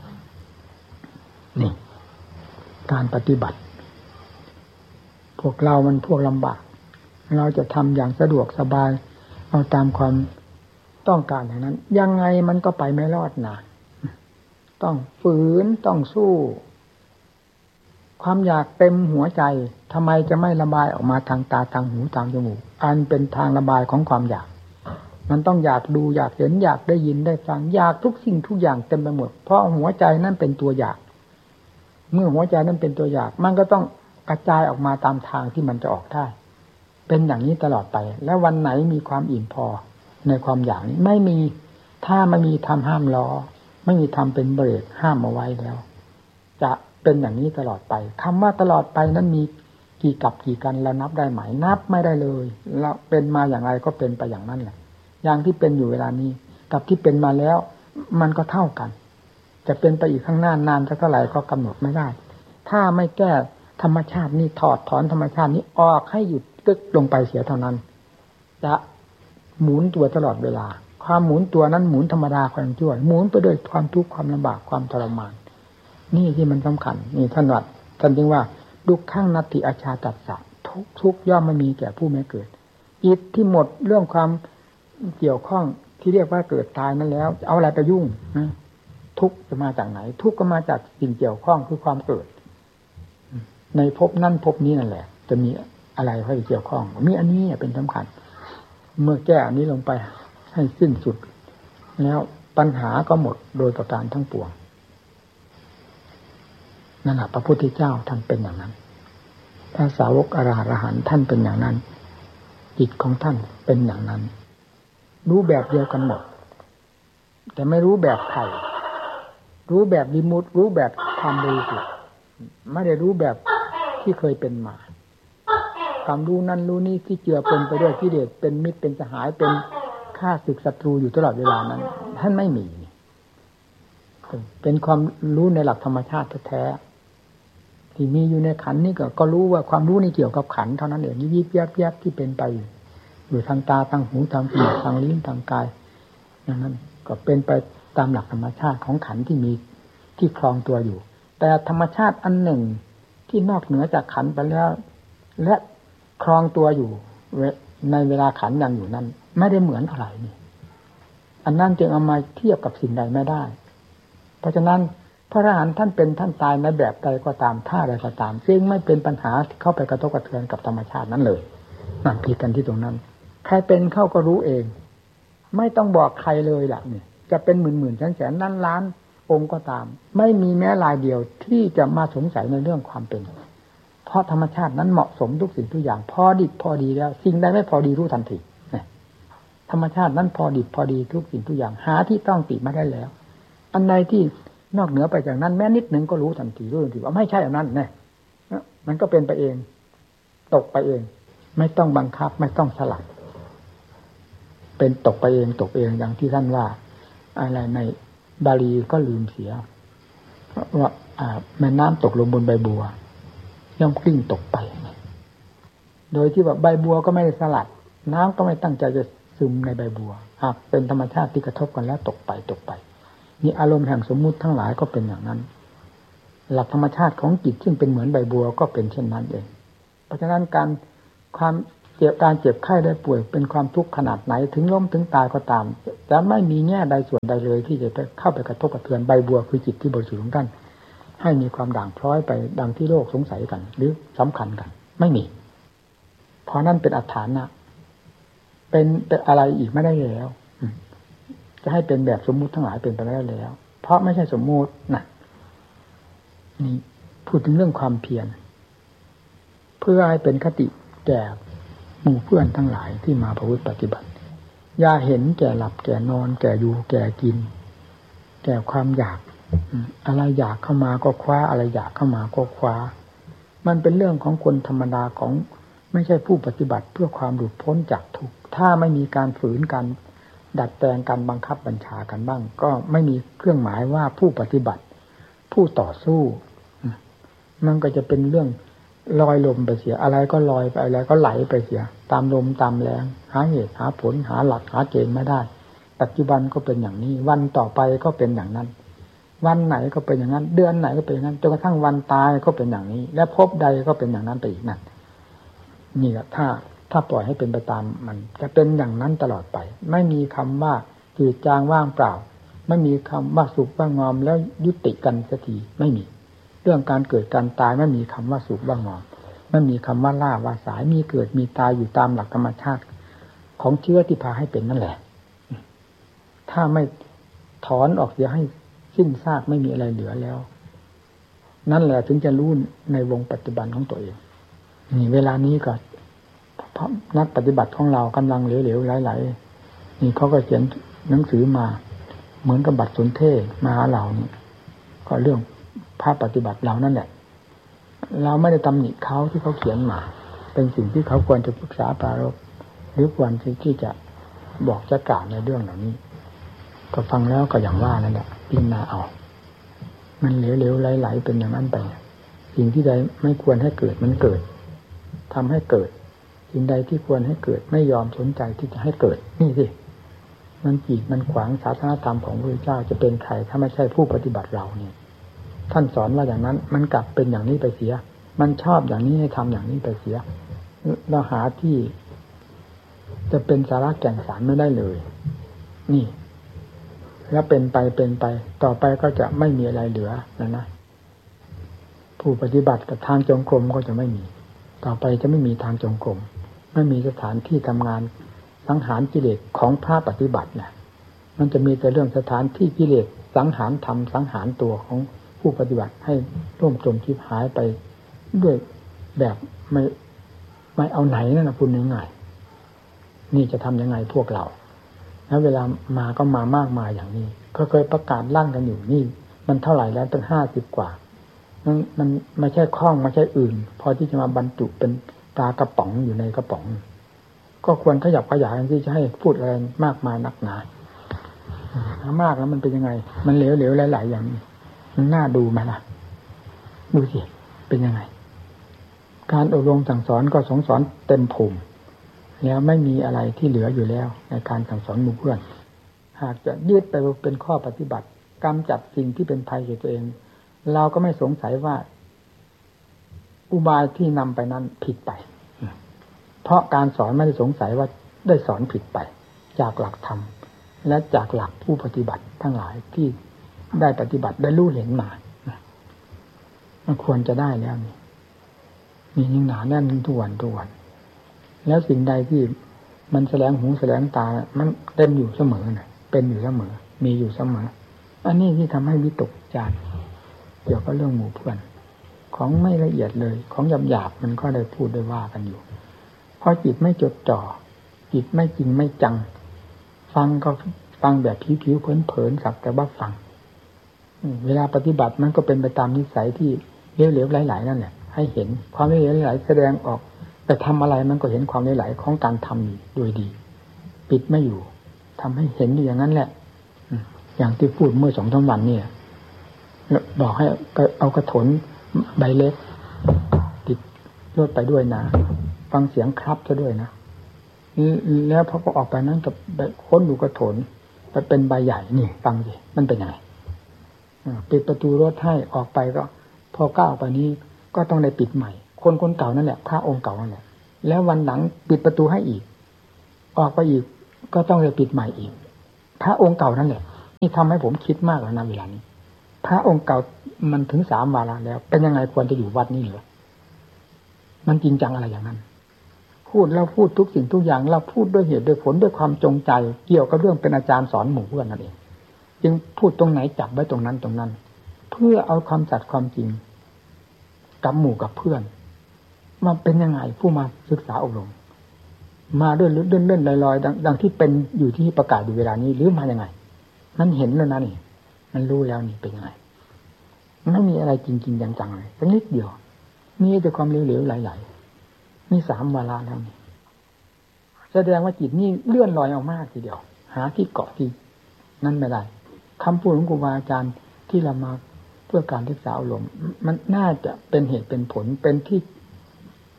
นี่การปฏิบัติพวกเรามันพวกลำบากเราจะทำอย่างสะดวกสบายเอาตามความต้องการอย่างนั้นยังไงมันก็ไปไม่รอดนะต้องฝืนต้องสู้ความอยากเต็มหัวใจทำไมจะไม่ระบายออกมาทางตาทางหูทางจมูกอันเป็นทางระบายของความอยากมันต้องอยากดูอยากเห็นอยากได้ยินได้ฟังอยากทุกสิ่งทุกอย่างเต็มไปหมดเพราะหัวใจนั่นเป็นตัวอยากเมื่อหัวใจนั่นเป็นตัวอยากมันก็ต้องกระจายออกมาตามทางที่มันจะออกได้เป็นอย่างนี้ตลอดไปแล้ววันไหนมีความอิ่มพอในความอยากนี้ไม่มีถ้าไม่มีทำห้ามล้อไม่มีทำเป็นเบรกห้ามเอาไว้แล้วจะเป็นอย่างนี้ตลอดไปคำว่าตลอดไปนั้นมีกี่กับกี่กันเรานับได้ไหมนับไม่ได้เลยเราเป็นมาอย่างไรก็เป็นไปอย่างนั้นแหละอย่างที่เป็นอยู่เวลานี้กับที่เป็นมาแล้วมันก็เท่ากันจะเป็นไปอีกข้างหน้านานจะเท่าไหร่ก็กำหนดไม่ได้ถ้าไม่แก้ธรรมชาตินี้ถอดถอนธรรมชาตินี้ออกให้หยุดกึกลงไปเสียเท่านั้นจะหมุนตัวตลอดเวลาความหมุนตัวนั้นหมุนธรรมดาความชั่วหมุนไปด้วยความทุกข์ความลำบากความทรมานนี่ที่มันสำคัญนี่ท่านวัดท่านจึงว่าดุขขังนัตถิอาชาตัสสะทุกทุกย่อมไม่มีแก่ผู้ไม่เกิดจิตที่หมดเรื่องความเกี่ยวข้องที่เรียกว่าเกิดตายนั้นแล้วเอาอะไรไปยุ่งนะทุกจะมาจากไหนทุกก็มาจากสิ่งเกี่ยวข้องคือความเกิดในภพนั่นภพนี้นั่นแหละจะมีอะไรให้เกี่ยวข้องมีอันนี้เป็นสำคัญเมื่อแก้อันนี้ลงไปให้สิ้นสุดแล้วปัญหาก็หมดโดยประการทั้งปวงนั่นแหละพระพุทธเจ้าท่านเป็นอย่างนั้นพระสาวกอรหันต์ท่านเป็นอย่างนั้นจิตของท่านเป็นอย่างนั้นรู้แบบเดียวกันหมดแต่ไม่รู้แบบใครรู้แบบวิมุตติรู้แบบความบริสุทธิ์ไม่ได้รู้แบบที่เคยเป็นมาความรู้นั้นรู้นี้ที่เจือปนไปด้วยกิเลสเป็นมิตรเป็นสหายเป็นข้าศึกศัตรูอยู่ตลอดเวลานั้นท่านไม่มีเป็นความรู้ในหลักธรรมชาติแท้ๆที่มีอยู่ในขันนี่ก็ก็รู้ว่าความรู้นี่เกี่ยวกับขันเท่านั้นเองยิบยิบยับยับที่เป็นไปอยู่ทางตาทางหูทางจมูกทางลิ้นทางกายอย่างนั้นก็เป็นไปตามหลักธรรมชาติของขันที่มีที่ครองตัวอยู่แต่ธรรมชาติอันหนึ่งที่นอกเหนือจากขันไปแล้วและครองตัวอยู่ในเวลาขันยังอยู่นั้นไม่ได้เหมือนเท่าไหร่นี่อันนั้นจึงเอามาเทียบกับสิ่งใดไม่ได้เพราะฉะนั้นพระอรหันต์ท่านเป็นท่านตายในแบบใดก็ตามท่าใดก็ตามซึ่งไม่เป็นปัญหาเข้าไปกระทบกระเทือนกับธรรมชาตินั้นเลยนั่นผิดกันที่ตรงนั้นใครเป็นเข้าก็รู้เองไม่ต้องบอกใครเลยล่ะนี่จะเป็นหมื่นๆแสนๆล้านล้านองค์ก็ตามไม่มีแม้รายเดียวที่จะมาสงสัยในเรื่องความเป็นเพราะธรรมชาตินั้นเหมาะสมทุกสิ่งทุกอย่างพอดิบพอดีแล้วสิ่งใดไม่พอดีรู้ทันทีธรรมชาตินั้นพอดิบพอดีทุกสิ่งทุกอย่างหาที่ต้องติไม่ได้แล้วอันใดที่นอกเหนือไปจากนั้นแม้นิดหนึ่งก็รู้ทันทีรู้ทันทีว่าไม่ใช่อันนั้นแน่มันก็เป็นไปเองตกไปเองไม่ต้องบังคับไม่ต้องสลับเป็นตกไปเองตกเองอย่างที่ท่านว่าอะไรในบาลีก็ลืมเสียว่าแม่น้ำตกลงบนใบบัวย่อมกลิ้งตกไปโดยที่ว่าใบบัวก็ไม่ได้สลัดน้ำก็ไม่ตั้งใจจะซึมในใบบัวหากเป็นธรรมชาติที่กระทบกันแล้วตกไปตกไปนี่อารมณ์แห่งสมมุติทั้งหลายก็เป็นอย่างนั้นหลักธรรมชาติของจิตซึ่งเป็นเหมือนใบบัวก็เป็นเช่นนั้นเองเพราะฉะนั้นการความเจ็บการเจ็บไข้ได้ป่วยเป็นความทุกข์ขนาดไหนถึงล้มถึงตายก็ตามจะไม่มีแง่ใดส่วนใดเลยที่จะเข้าไปกระทบกระเทือนใบบัวคือจิตที่บริสุทธิ์ของท่านให้มีความด่างพร้อยไปดังที่โลกสงสัยกันหรือสำคัญกันไม่มีเพราะนั่นเป็นอัฏฐานะเป็นเป็นอะไรอีกไม่ได้แล้วจะให้เป็นแบบสมมุติทั้งหลายเป็นไปได้แล้วเพราะไม่ใช่สมมุตินะนี่พูดถึงเรื่องความเพียรเพื่อให้เป็นคติแก่หมู่เพื่อนทั้งหลายที่มาประพฤติปฏิบัติอย่าเห็นแก่หลับแก่นอนแก่อยู่แก่กินแก่ความอยากอะไรอยากเข้ามาก็คว้าอะไรอยากเข้ามาก็คว้ามันเป็นเรื่องของคนธรรมดาของไม่ใช่ผู้ปฏิบัติเพื่อความหลุดพ้นจากทุกข์ถ้าไม่มีการฝืนกันดัดแปลงการบังคับบัญชากันบ้างก็ไม่มีเครื่องหมายว่าผู้ปฏิบัติผู้ต่อสู้มันก็จะเป็นเรื่องลอยลมไปเสียอะไรก็ลอยไปอะไรก็ไหลไปเสียตามลมตามแรงหาเหตุหาผลหาหลักหาเกณฑ์ไม่ได้ปัจจุบันก็เป็นอย่างนี้วันต่อไปก็เป็นอย่างนั้นวันไหนก็เป็นอย่างนั้นเดือนไหนก็เป็นอย่างนั้นจนกระทั่งวันตายก็เป็นอย่างนี้และภพใดก็เป็นอย่างนั้นไปอีกนั่นนี่แหละถ้าถ้าปล่อยให้เป็นไปตามมันจะเป็นอย่างนั้นตลอดไปไม่มีคำว่าจืดจางว่างเปล่าไม่มีคำว่าสุขว่างอมแล้วยุติกันสักทีไม่มีเรื่องการเกิดการตายไม่มีคำว่าสุขว่างอมไม่มีคำว่าล่าว่าสายมีเกิดมีตายอยู่ตามหลักธรรมชาติของเชื้อที่พาให้เป็นนั่นแหละถ้าไม่ถอนออกเสียให้สิ้นซากไม่มีอะไรเหลือแล้วนั่นแหละถึงจะรู้ในวงปัจจุบันของตัวเองนี่เวลานี้ก็นักปฏิบัติของเรากำลังเหลวๆไหลๆนี่เขาก็เขียนหนังสือมาเหมือนกับบัตรสนเทศมาหาเรานี่ก็เรื่องภาพปฏิบัติเรานั่นแหละเราไม่ได้ตำหนิเขาที่เขาเขียนมาเป็นสิ่งที่เขาควรจะปรึกษาปรารภหรือควรที่จะบอกจะกล่าวในเรื่องเหล่านี้ก็ฟังแล้วก็อย่างว่านั่นแหละพิจารณาเอามันเหลวๆไหลๆเป็นอย่างนั้นไปสิ่งที่ใดไม่ควรให้เกิดมันเกิดทำให้เกิดสิ่งใดที่ควรให้เกิดไม่ยอมสนใจที่จะให้เกิดนี่สิมันกีดมันขวางศาสนธรรมของพระพุทธเจ้าจะเป็นใครถ้าไม่ใช่ผู้ปฏิบัติเราเนี่ยท่านสอนว่าอย่างนั้นมันกลับเป็นอย่างนี้ไปเสียมันชอบอย่างนี้ให้ทำอย่างนี้ไปเสียเราหาที่จะเป็นสาระแก่นสารไม่ได้เลยนี่แล้วเป็นไปเป็นไปต่อไปก็จะไม่มีอะไรเหลือนะนะผู้ปฏิบัติกับทางจงกรมก็จะไม่มีต่อไปจะไม่มีทางจงกรมไม่มีสถานที่ทำงานสังหารกิเลสของพระปฏิบัติเนี่ยมันจะมีแต่เรื่องสถานที่กิเลสสังหารธรรมสังหารตัวของผู้ปฏิบัติให้ร่วมจมชิบหายไปด้วยแบบไม่ไม่เอาไหนนั่นนะพูดง่ายๆนี่จะทำยังไงพวกเราแล้วเวลามาก็มามากมายอย่างนี้ก็เคยประกาศลั่นกันอยู่นี่มันเท่าไหร่แล้วเป็นห้าสิบกว่ามันมันไม่ใช่คล้องไม่ใช่อื่นพอที่จะมาบรรจุเป็นตากระป๋องอยู่ในกระป๋องก็ควรขยับขยายที่จะให้พูดอะไรมากมายนักหนาถ้ามากแล้วมันเป็นยังไงมันเหลวๆหลายๆอย่างนี้มันน่าดูไหมล่ะดูสิเป็นยังไงการอบรมสั่งสอนก็สงสอนเต็มภูมิแล้วไม่มีอะไรที่เหลืออยู่แล้วในการสั่งสอนหมู่เพื่อนหากจะยืดไปเป็นข้อปฏิบัติกำจัดสิ่งที่เป็นภัยแก่ตัวเองเราก็ไม่สงสัยว่าอุบายที่นำไปนั้นผิดไปเพราะการสอนไม่ได้สงสัยว่าได้สอนผิดไปจากหลักธรรมและจากหลักผู้ปฏิบัติทั้งหลายที่ได้ปฏิบัติได้รู้เห็นมามันควรจะได้แล้วนี่มียิ่งหนาแน่นทุกวันทุกวันแล้วสิ่งใดที่มันแสลงหูแสลงตามันเต็มอยู่เสมอนะเป็นอยู่เสมอมีอยู่เสมออันนี้ที่ทำให้วิตกจารเกี่ยวกับเรื่องหมู่เพื่อนของไม่ละเอียดเลยของหยาบๆมันก็ได้พูดได้ว่ากันอยู่เพราะจิตไม่จดจ่อจิตไม่จริงไม่จังฟังก็ฟังแบบผิวๆเผินๆสักแต่ว่าฟังเวลาปฏิบัติมันก็เป็นไปตามนิสัยที่เหลวๆไหลๆนั่นแหละให้เห็นความเหลวๆไหลๆแสดงออกแต่ทำอะไรมันก็เห็นความไหลๆของการทำโดยดีปิดไม่อยู่ทำให้เห็นอยู่อย่างนั้นแหละอย่างที่พูดเมื่อสองสามวันเนี่ยบอกให้เอากระถนใบเล็กติดรถไปด้วยนะฟังเสียงครับซะด้วยนะแล้วพอก็ออกไปนั้นกับค้นดูกระถนไปเป็นใบใหญ่นี่ฟังสิมันเป็นยังไงปิดประตูรถให้ออกไปก็พอก้าวไปนี้ก็ต้องได้ปิดใหม่คนคนเก่านั่นแหละพระองค์เก่านั่นแหละแล้ววันหลังปิดประตูให้อีกออกไปอีกก็ต้องได้ปิดใหม่อีกพระองค์เก่านั่นแหละนี่ทำให้ผมคิดมากแล้วนะเวลานี้พระองค์เก่ามันถึงสามวาระแล้วเป็นยังไงควรจะอยู่วัดนี้เหรอมันจริงจังอะไรอย่างนั้นพูดเราพูดทุกสิ่งทุกอย่างเราพูดด้วยเหตุด้วยผลด้วยความจงใจเกี่ยวกับเรื่องเป็นอาจารย์สอนหมู่เพื่อนนั่นเองจึงพูดตรงไหนจับไว้ตรงนั้นตรงนั้นเพื่อเอาความสัตย์ความจริงกับหมู่กับเพื่อนมาเป็นยังไงผู้มาศึกษาอบรมมาด้วยเล่นเล่นลอยๆ ดัง, ดังที่เป็นอยู่ที่ประกาศอยู่เวลานี้หรือมายังไงมันเห็นแล้วนะนี่มันรู้แล้วนี่เป็นยังไงไม่มีอะไรจริงๆจังๆเลยสักนิดเดียวมีแต่ความเหลวๆไหลๆมีสามวาระแล้วนี่แสดงว่าจิตนี่เลื่อนลอยออกมากทีเดียวหาที่เกาะที่นั่นไม่ได้คำพูดของครูบาอาจารย์ที่เรามาเพื่อการศึกษาอบรมมันน่าจะเป็นเหตุเป็นผลเป็นที่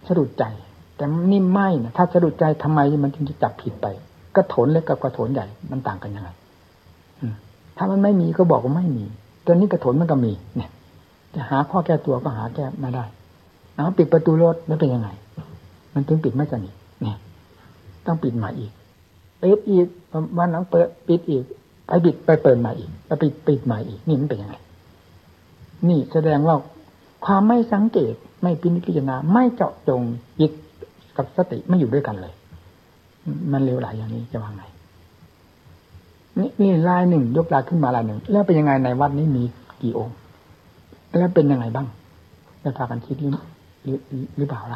สะดุดใจแต่นี่ไม่นะถ้าสะดุดใจทำไมมันจึงจะจับผิดไปกระโถนเล็กกับกระโถนใหญ่มันต่างกันยังไงถ้ามันไม่มีก็บอกว่าไม่มีตัวนี้กระโถนมันก็มีเนี่ยจะหาข้อแก้ตัวก็หาแก้ไม่ได้เอาปิดประตูรถแล้วเป็นยังไงมันถึงปิดไม่สนิทเนี่ยต้องปิดใหม่อีกปิดอีกวันหลังเปิดปิดอีกไปปิดไปเปิดใหม่อีกไปปิดปิดใหม่อีกนี่มันเป็นยังไงนี่แสดงว่าความไม่สังเกตไม่พิจารณาไม่เจาะจงจิตกับสติไม่อยู่ด้วยกันเลยมันเลวไหลอย่างนี้จะว่าไงนี่นี่ลายหนึ่งยกลายขึ้นมาลายหนึ่งแล้วเป็นยังไงในวัดนี้มีกี่องค์แล้วเป็นยังไงบ้างจะพากันคิดหรือหรือหรือเปล่าล่ะ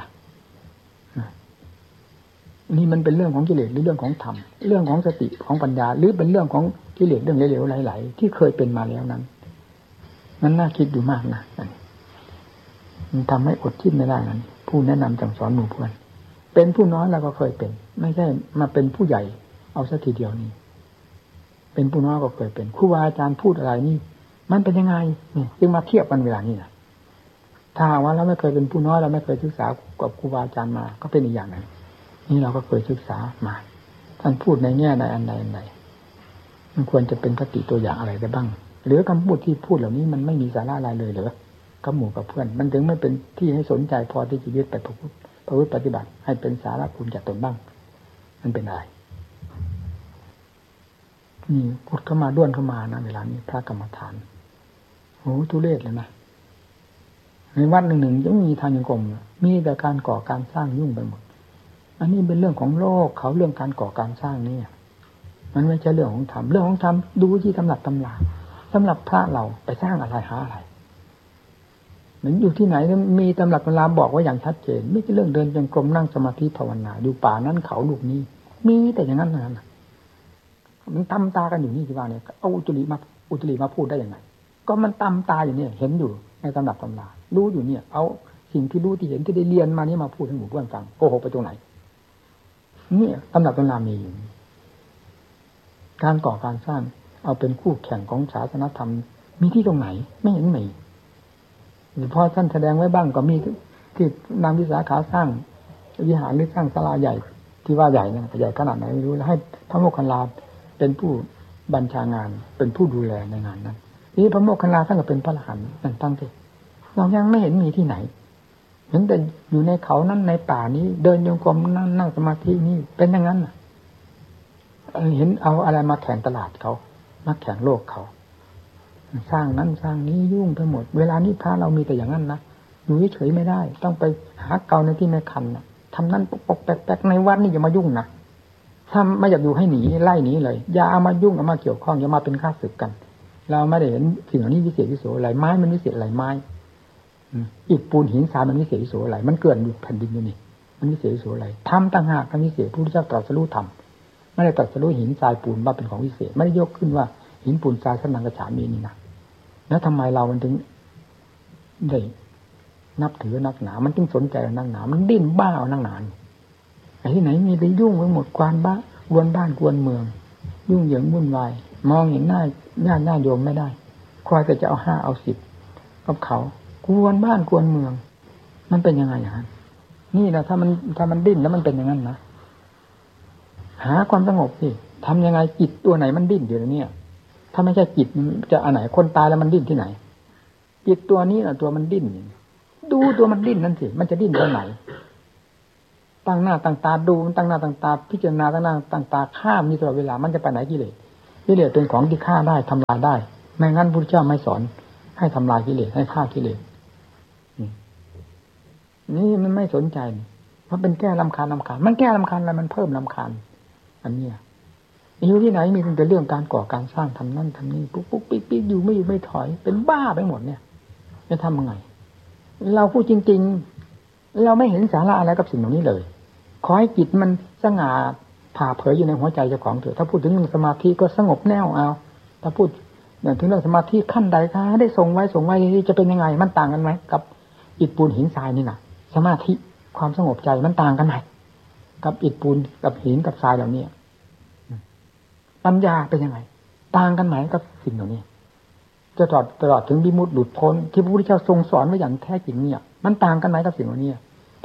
นี่มันเป็นเรื่องของกิเลสหรือเรื่องของธรรมเรื่องของสติของปัญญาหรือเป็นเรื่องของกิเลสเรื่องเหลวๆไหลๆที่เคยเป็นมาแล้วนั้นนั้นน่าคิดอยู่มากนะมันทำให้อดคิดไม่ได้นั้นผู้แนะนำสั่งสอนหมู่เพื่อนเป็นผู้น้อยเราก็เคยเป็นไม่ใช่มาเป็นผู้ใหญ่เอาซะทีเดียวนี่เป็นผู้น้อยก็เคยเป็นครูบาอาจารย์พูดอะไรนี่มันเป็นยังไงนี่จึงมาเทียบกันเวลานี้นะถ้าว่าเราไม่เคยเป็นผู้น้อยเราไม่เคยศึกษากับครูบาอาจารย์มาก็เป็นอีกอย่างหนึ่งนี่เราก็เคยศึกษามาท่านพูดในแง่ใดอันใดอันใดมันควรจะเป็นคติตัวอย่างอะไรได้บ้างหรือคำพูดที่พูดเหล่านี้มันไม่มีสาระอะไรเลยเหรอกับหมู่กับเพื่อนมันถึงไม่เป็นที่ให้สนใจพอที่จะยึดไปประพฤติประพฤติปฏิบัติให้เป็นสาระคุณแก่ตนบ้างมันเป็นอะไรนี่พูดเข้ามาด้วนเข้ามานะเวลานี้พระกรรมฐานโอ้ทุเรศเลยนะในวัดหนึ่งหนึ่งยังมีทางยังกรมมีแต่การก่อการสร้างยุ่งไปหมดอันนี้เป็นเรื่องของโลกเขาเรื่องการก่อการสร้างนี่มันไม่ใช่เรื่องของธรรมเรื่องของธรรมดูที่ตำรับตำราสำหรับพระเราไปสร้างอะไรหาอะไรเหมือนอยู่ที่ไหนมีตำรับตำราบอกว่าอย่างชัดเจนไม่ใช่เรื่องเดินจงกรมนั่งสมาธิภาวนาอยู่ป่านั้นเขาลูกนี้มีแต่อย่างนั้นนั้นมันตำตากันอยู่นี่ที่ว่าเนี่ยเอาอุตริมาอุตริมาพูดได้ยังไงก็มันตำตาอยู่เนี่ยเห็นอยู่ในตำรับตำรารู้อยู่เนี่ยเอาสิ่งที่รู้ที่เห็นที่ได้เรียนมานี่มาพูดให้หมู่เพื่อนฟังโกหกไปตรงไหนเนี่ยตำรับตำรามีอยู่การก่อการสร้างเอาเป็นคู่แข่งของศาสนธรรมมีที่ตรงไหนไม่เห็นมีพอท่านแสดงไว้บ้างก็มีที่นางวิสาขาสร้างวิหารหรือสร้างศาลาใหญ่ที่ว่าใหญ่นะใหญ่ขนาดไหนไม่รู้แล้วให้พระโมคคัลลาเป็นผู้บัญชางานเป็นผู้ดูแลในงานนั้นนี่พระโมคคัลลาท่านก็เป็นพระอรหันต์นั่นตั้งใจเรายังไม่เห็นมีที่ไหนเห็นแต่อยู่ในเขานั้นในป่านี้เดินโยงกรมนั่งนั่งสมาธินี่เป็นอย่างนั้นเห็นเอาอะไรมาแข่งตลาดเขามาแข่งโลกเขาสร้างนั้นสร้างนี้ยุ่งไปหมดเวลานี้พระเรามีแต่อย่างนั้นนะอยู่เฉยไม่ได้ต้องไปหาเกาในที่ไม่คันนะทำนั้นปกปกแปลกๆในวัดนี่อย่ามายุ่งนะถ้าไม่อยากอยู่ให้หนีไล่หนีเลยอย่าเอามายุ่งเอามาเกี่ยวข้องอย่ามาเป็นข้าศึกกันเราไม่ได้เห็นสิ่งเหล่านี้วิเศษวิโสอะไรไม้มันวิเศษอะไรไม้อิฐปูนหินทรายมันวิเศษวิโสอะไรมันเกิดอยู่แผ่นดินอยู่นี่มันวิเศษวิโสอะไรทำต่างหากกันวิเศษพระพุทธเจ้าตรัสรู้ธรรมไม่ได้ตรัสรู้หินทรายปูนว่าเป็นของวิเศษไม่ได้ยกขึ้นว่าหินปูนทรายสันนังกระฉามีนี่นะแล้วทำไมเรามันถึงได้นับถือนักหนามันจึงสนใจนักหนามันดิ้นบ้าเอานักหนาไอ้ที่ไหนมีไปยุ่งไปหมดกวนบ้ากวนบ้านกวนเมืองยุ่งเหยิงวุ่นวายมองเห็นหน้าญาติญาติโยมไม่ได้คอยแต่จะเอาห้าเอาสิบกับเขากวนบ้านกวนเมืองมันเป็นยังไงอย่างนั้นนี่นะถ้ามันถ้ามันดิ้นแล้วมันเป็นอย่างนั้นนะหาความสงบสิทำยังไงจิตตัวไหนมันดิ้นอยู่เนี่ยถ้าไม่ใช่จิตจะอันไหนคนตายแล้วมันดิ้นที่ไหนจิตตัวนี้นะตัวมันดิ้นดูตัวมันดิ้นนั่นสิมันจะดิ้นตรงไหนตั้งหน้าตั้งตาดูมันตั้งหน้าตั้งตาพิจารณาตั้งหน้าตั้งตาฆ่ามีตลอดเวลามันจะไปไหนกิเลสกิเลสเป็นของที่ฆ่าได้ทำลายได้ไม่งั้นพระพุทธเจ้าไม่สอนให้ทำลายกิเลสให้ฆ่ากิเลสนี่มันไม่สนใจเพราะเป็นแก้รำคาญรำคาญมันแก้รำคาญอะไรมันเพิ่มรำคาญอันนี้อยู่ที่ไหนมีแต่เรื่องการก่อการสร้างทำนั่นทำนี่ปุ๊บปุ๊บปิ๊กปิ๊กอยู่ไม่อยู่ไม่ถอยเป็นบ้าไปหมดเนี่ยจะทำยังไงเราพูดจริงๆเราไม่เห็นสาระอะไรกับสิ่งเหล่านี้เลยขอให้จิตมันสง่าผ่าเผยอยู่ในหัวใจเจ้าของเถอะถ้าพูดถึงเรื่องสมาธิก็สงบแน่วเอาถ้าพูดถึงเรื่องสมาธิขั้นใดคะได้ส่งไว้ส่งไว้จะเป็นยังไงมันต่างกันไหมกับอิฐปูนหินทรายนี่นะสมาธิความสงบใจมันต่างกันไหมกับอิฐปูนกับหินกับทรายเหล่านี้ปัญญาเป็นยังไงต่างกันไหมกับสิ่งเหล่านี้จะตลอดตลอดถึงวิมุตติหลุดพ้นที่พระพุทธเจ้าทรงสอนไว้อย่างแท้จริงเนี่ยมันต่างกันไหมกับสิ่งเหล่านี้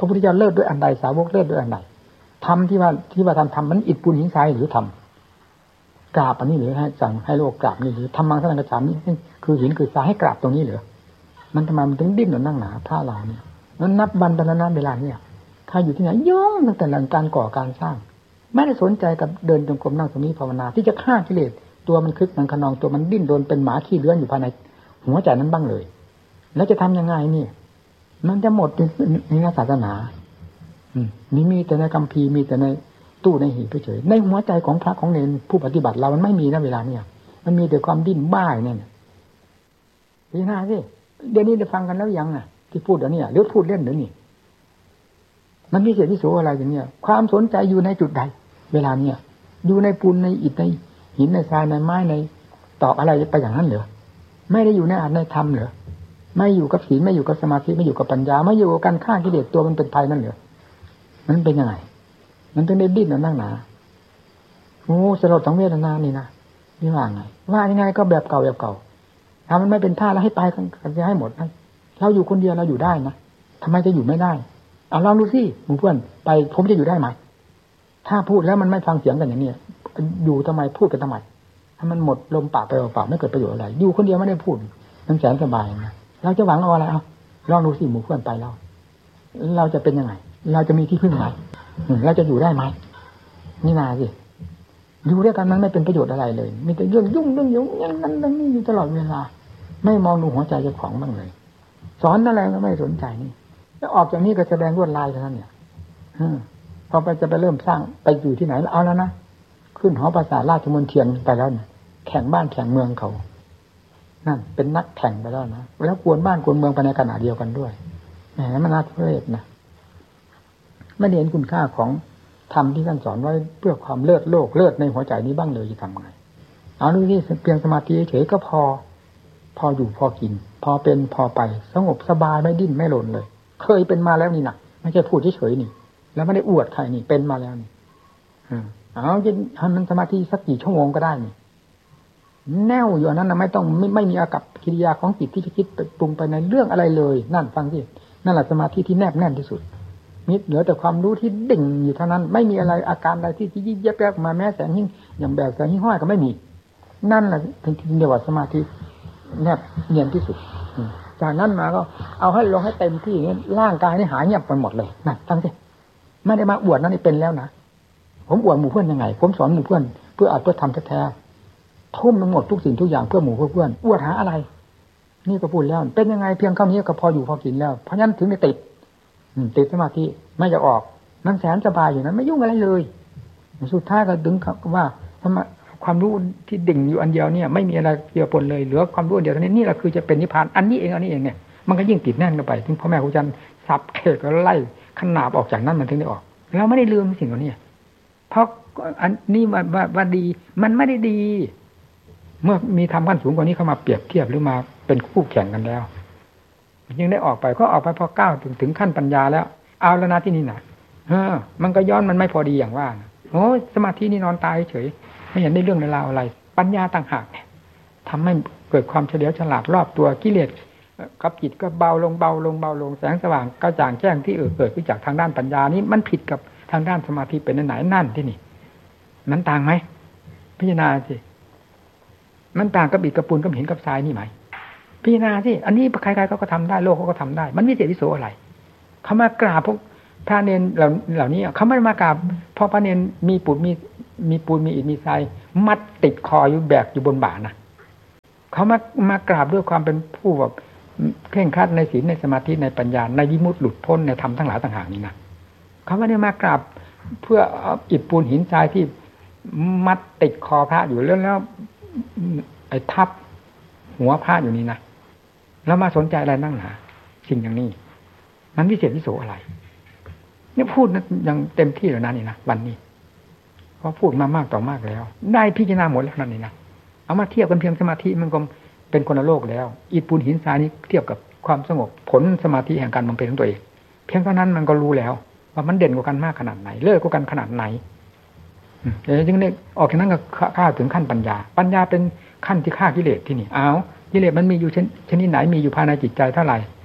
พระพุทธเจ้าเลิศด้วยอันใดสาวกเลิศด้วยอันใดทำที่ว่าที่ว่าทำทำมันอิฐปูนหินทรายหรือทำกราบอันนี้หรือให้สั่งให้โลกกราบนี่หรือทำมังสนังกระฉามนี่คือหินคือทรายให้กราบตรงนี้หรือมันทำไมมันถึงดิ้นหนุนนั่งหนาพระเราเนี่ยนั้นนับวันเป็นนานเวลาเนี่ยใครอยู่ที่ไหนย่องตั้งแต่หลังการก่อการสร้างไม่ได้สนใจกับเดินจงกรมนั่งตรงนี้ภาวนาที่จะฆ่ากิเลสตัวมันคึกมันขนองตัวมันดิ้นโดนเป็นหมาขี้เลื้อนอยู่ภายในหัวใจนั้นบ้างเลยแล้วจะทำยังไงนี่มันจะหมดในศาสนาอืมนี่มีแต่ในคัมภีร์มีแต่ในตู้ในหีบเฉยในหัวใจของพระของเนรผู้ปฏิบัติเรามันไม่มีนะเวลาเนี่ยมันมีแต่ความดิ้นบ้าเนี่ยพี่นาสิเดี๋ยวนี้ได้ฟังกันแล้วยังอ่ะที่พูดเดี๋ยวนี้หรือพูดเล่นเดี๋ยวนี้มันมีเศษที่โสอะไรอย่างเนี้ยความสนใจอยู่ในจุดใดเวลาเนี่ยอยู่ในปูนในอิฐในหินในทรายในไม้ในตอกอะไรไปอย่างนั้นเหรอไม่ได้อยู่ในอาจในธรรมเหรอไม่อยู่กับศีลไม่อยู่กับสมาธิไม่อยู่กับปัญญาไม่อยู่กับการฆ่ากิเลสตัวมันเป็นภัยนั่นเหรอมันเป็นยังไงมันต้องได้ดิ้นแล้วนั่งหนาโอ้สลดสังเวชนานี่นะนี่ว่าไงว่ายังไงก็แบบเก่าแบบเก่าถ้ามันไม่เป็นท่าแล้วให้ตายกันจะให้หมดนะเราอยู่คนเดียวเราอยู่ได้นะทำไมจะอยู่ไม่ได้เอาลองดูสิหมู่เพื่อนไปผมจะอยู่ได้ไหมถ้าพูดแล้วมันไม่ฟังเสียงกันอย่างนี้อยู่ทำไมพูดกันทำไมถ้ามันหมดลมปากไปเปล่าไม่เกิดประโยชน์อะไรอยู่คนเดียวไม่ได้พูดมันแสนสบายนะเราจะหวังเอาอะไรเอาลองดูสิหมู่เพื่อนไปเราเราจะเป็นยังไงเราจะมีที่พึ่งไหมเราจะอยู่ได้ไหมนี่นาสิอยู่ด้วยกันมันไม่เป็นประโยชน์อะไรเลยมีแต่เรื่องยุ่งเรื่องยุ่งอย่างนั้นเรื่องนี้อยู่ตลอดเวลาไม่มองดูหัวใจเจ้าของบ้างเลยสอนอะไรก็ไม่สนใจนี่แล้วออกจากนี้ก็แสดงลวดลายเท่านั้นเนี่ยพอไปจะไปเริ่มสร้างไปอยู่ที่ไหนแล้วเอาแล้วนะขึ้นหอประสาทราชมนเทียนไปแล้วเนี่ยแข่งบ้านแข่งเมืองเขานั่นเป็นนักแข่งไปแล้วนะแล้วกวนบ้านกวนเมืองไปในขณะเดียวกันด้วยแหมมันน่าทุเรศนะไม่เห็นคุณค่าของธรรมที่ท่านสอนไว้เพื่อความเลิศโลกเลิศในหัวใจนี้บ้างเลยจะทำไงเอาดูที่เพียงสมาธิเฉยก็พอพออยู่พอกินพอเป็นพอไปสงบสบายไม่ดิ้นไม่หล่นเลยเคยเป็นมาแล้วนี่นะไม่ใช่พูดเฉยๆนี่แล้วไม่ได้อวดใครนี่เป็นมาแล้วนี่เอาจะทำมันสมาธิสักกี่ชั่วโมงก็ได้นี่แน่วอยู่อันนั้นนะไม่ต้องไม่ไม่มีอากับกิริยาของจิตที่จะคิดปรุงไปในเรื่องอะไรเลยนั่นฟังสินั่นแหละสมาธิที่แนบแน่นที่สุดมิเหลือแต่ความรู้ที่ดิ่งอยู่เท่านั้นไม่มีอะไรอาการอะไรที่ยิบยับยับมาแม้แสงหิ่งอย่างแบบแสงหิ่งห้อยก็ไม่มีนั่นแหละเป็นที่เรียกว่าสมาธิแนบเนียนที่สุดจากนั้นมาก็เอาให้ลงให้เต็มที่นี้ร่างกายนี่หายเงียบไปหมดเลยนั่นฟังสิไม่ได้มาอวดนั่นนี่เป็นแล้วนะผมอวดหมู่เพื่อนยังไงผมสอนหมู่เพื่อนเพื่ออาจเพื่อทำแท้ๆทุ่มมันหมดทุกสิ่งทุกอย่างเพื่อหมู่เพื่อเพื่อนอวดหาอะไรนี่ก็พูดแล้วเป็นยังไงเพียงเท่านี้ก็พออยู่พอกินแล้วเพราะฉะนั้นถึงได้ติดติดสมาธิไม่จะออกมันแสนสบายอยู่นั้นไม่ยุ่งอะไรเลยสุดท้ายก็ดึงว่าทำไมความรู้ที่ดิ่งอยู่อันเดียวเนี่ยไม่มีอะไรเกี่ยวปนเลยเหลือความรู้อันเดียวเท่านี้นี่แหละคือจะเป็นนิพพานอันนี้เองอันนี้เองเนี่ยมันก็ยิ่งติดแน่นกันไปถึงพ่อแม่ครูอาจารย์สับเขกแล้วไล่ขนาบออกจากนั้นมันถึงได้ออกเราไม่ได้ลืมสิ่งเหล่านี้เพราะอันนี้ว่าว่าดีมันไม่ได้ดีเมื่อมีธรรมขั้นสูงกว่านี้เข้ามาเปรียบเทียบหรือมาเป็นคู่แข่งกันแล้วยังได้ออกไปก็ออกไปพอก้าวถึงถึงขั้นปัญญาแล้วเอาแล้วนะที่นี่นะเออมันก็ย้อนมันไม่พอดีอย่างว่าโอ้สมาธินี่นอนตายเฉยไม่เห็นได้เรื่องในราวอะไรปัญญาต่างหากทำให้เกิดความเฉลียวฉลาดรอบตัวกิเลสกับจิตก็เบาลงเบาลงเบาลงแสงสว่างกระจ่างแจ้งที่เออเกิดขึ้นจากทางด้านปัญญานี้มันผิดกับทางด้านสมาธิเป็นไหนนั่นที่นี่มันต่างไหมพิจารณาสิมันต่างกับอิฐกับปูนกับหินกับทรายนี่ไหมพิจารณาสิอันนี้ใครๆเขาก็ทำได้โลกเขาก็ทำได้มันวิเศษวิโสอะไรเขามากราบพวกพระเนรเหล่าเหล่านี้เขาไม่มากราบพอพระเนรมีปูนมีมีปูนมีอิฐมีทรายมัดติดคออยู่แบกอยู่บนบ่านะเขามามากราบด้วยความเป็นผู้แบบเคร่งครัดในศีลในสมาธิในปัญญาในวิมุตติหลุดพ้นในธรรมทั้งหลายต่างหากนี่นะเขาไม่ได้มากราบเพื่ออิฐปูนหินทรายที่มัดติดคอพระอยู่แล้วแล้วไอ้ทับหัวพระอยู่นี่นะแล้วมาสนใจอะไรนั่งหนาสิ่งอย่างนี้มันวิเศษวิโสอะไรเนี่ยพูดนะยังเต็มที่แล้วนะนี่นะวันนี้เพราะพูดมามากต่อมากแล้วได้พิจารณาหมดแล้วนั่นนี่นะเอามาเทียบกันเพียงสมาธิมันก็เป็นคนละโลกแล้วอิฐปูนหินทรายนี้เทียบกับความสงบผลสมาธิแห่งการบำเพ็ญของตัวเองเพียงเท่านั้นมันก็รู้แล้วว่ามันเด่นกว่ากันมากขนาดไหนเลิศกว่ากันขนาดไหนเดี๋ยวจึงได้ออกจากนั้นก็ข้าถึงขั้นปัญญาปัญญาเป็นขั้นที่ฆ่ากิเลสที่นี่เอากิเลสมันมีอยู่ชนิดไหนมีอยู่ภายในจิตใจเท่าไหร่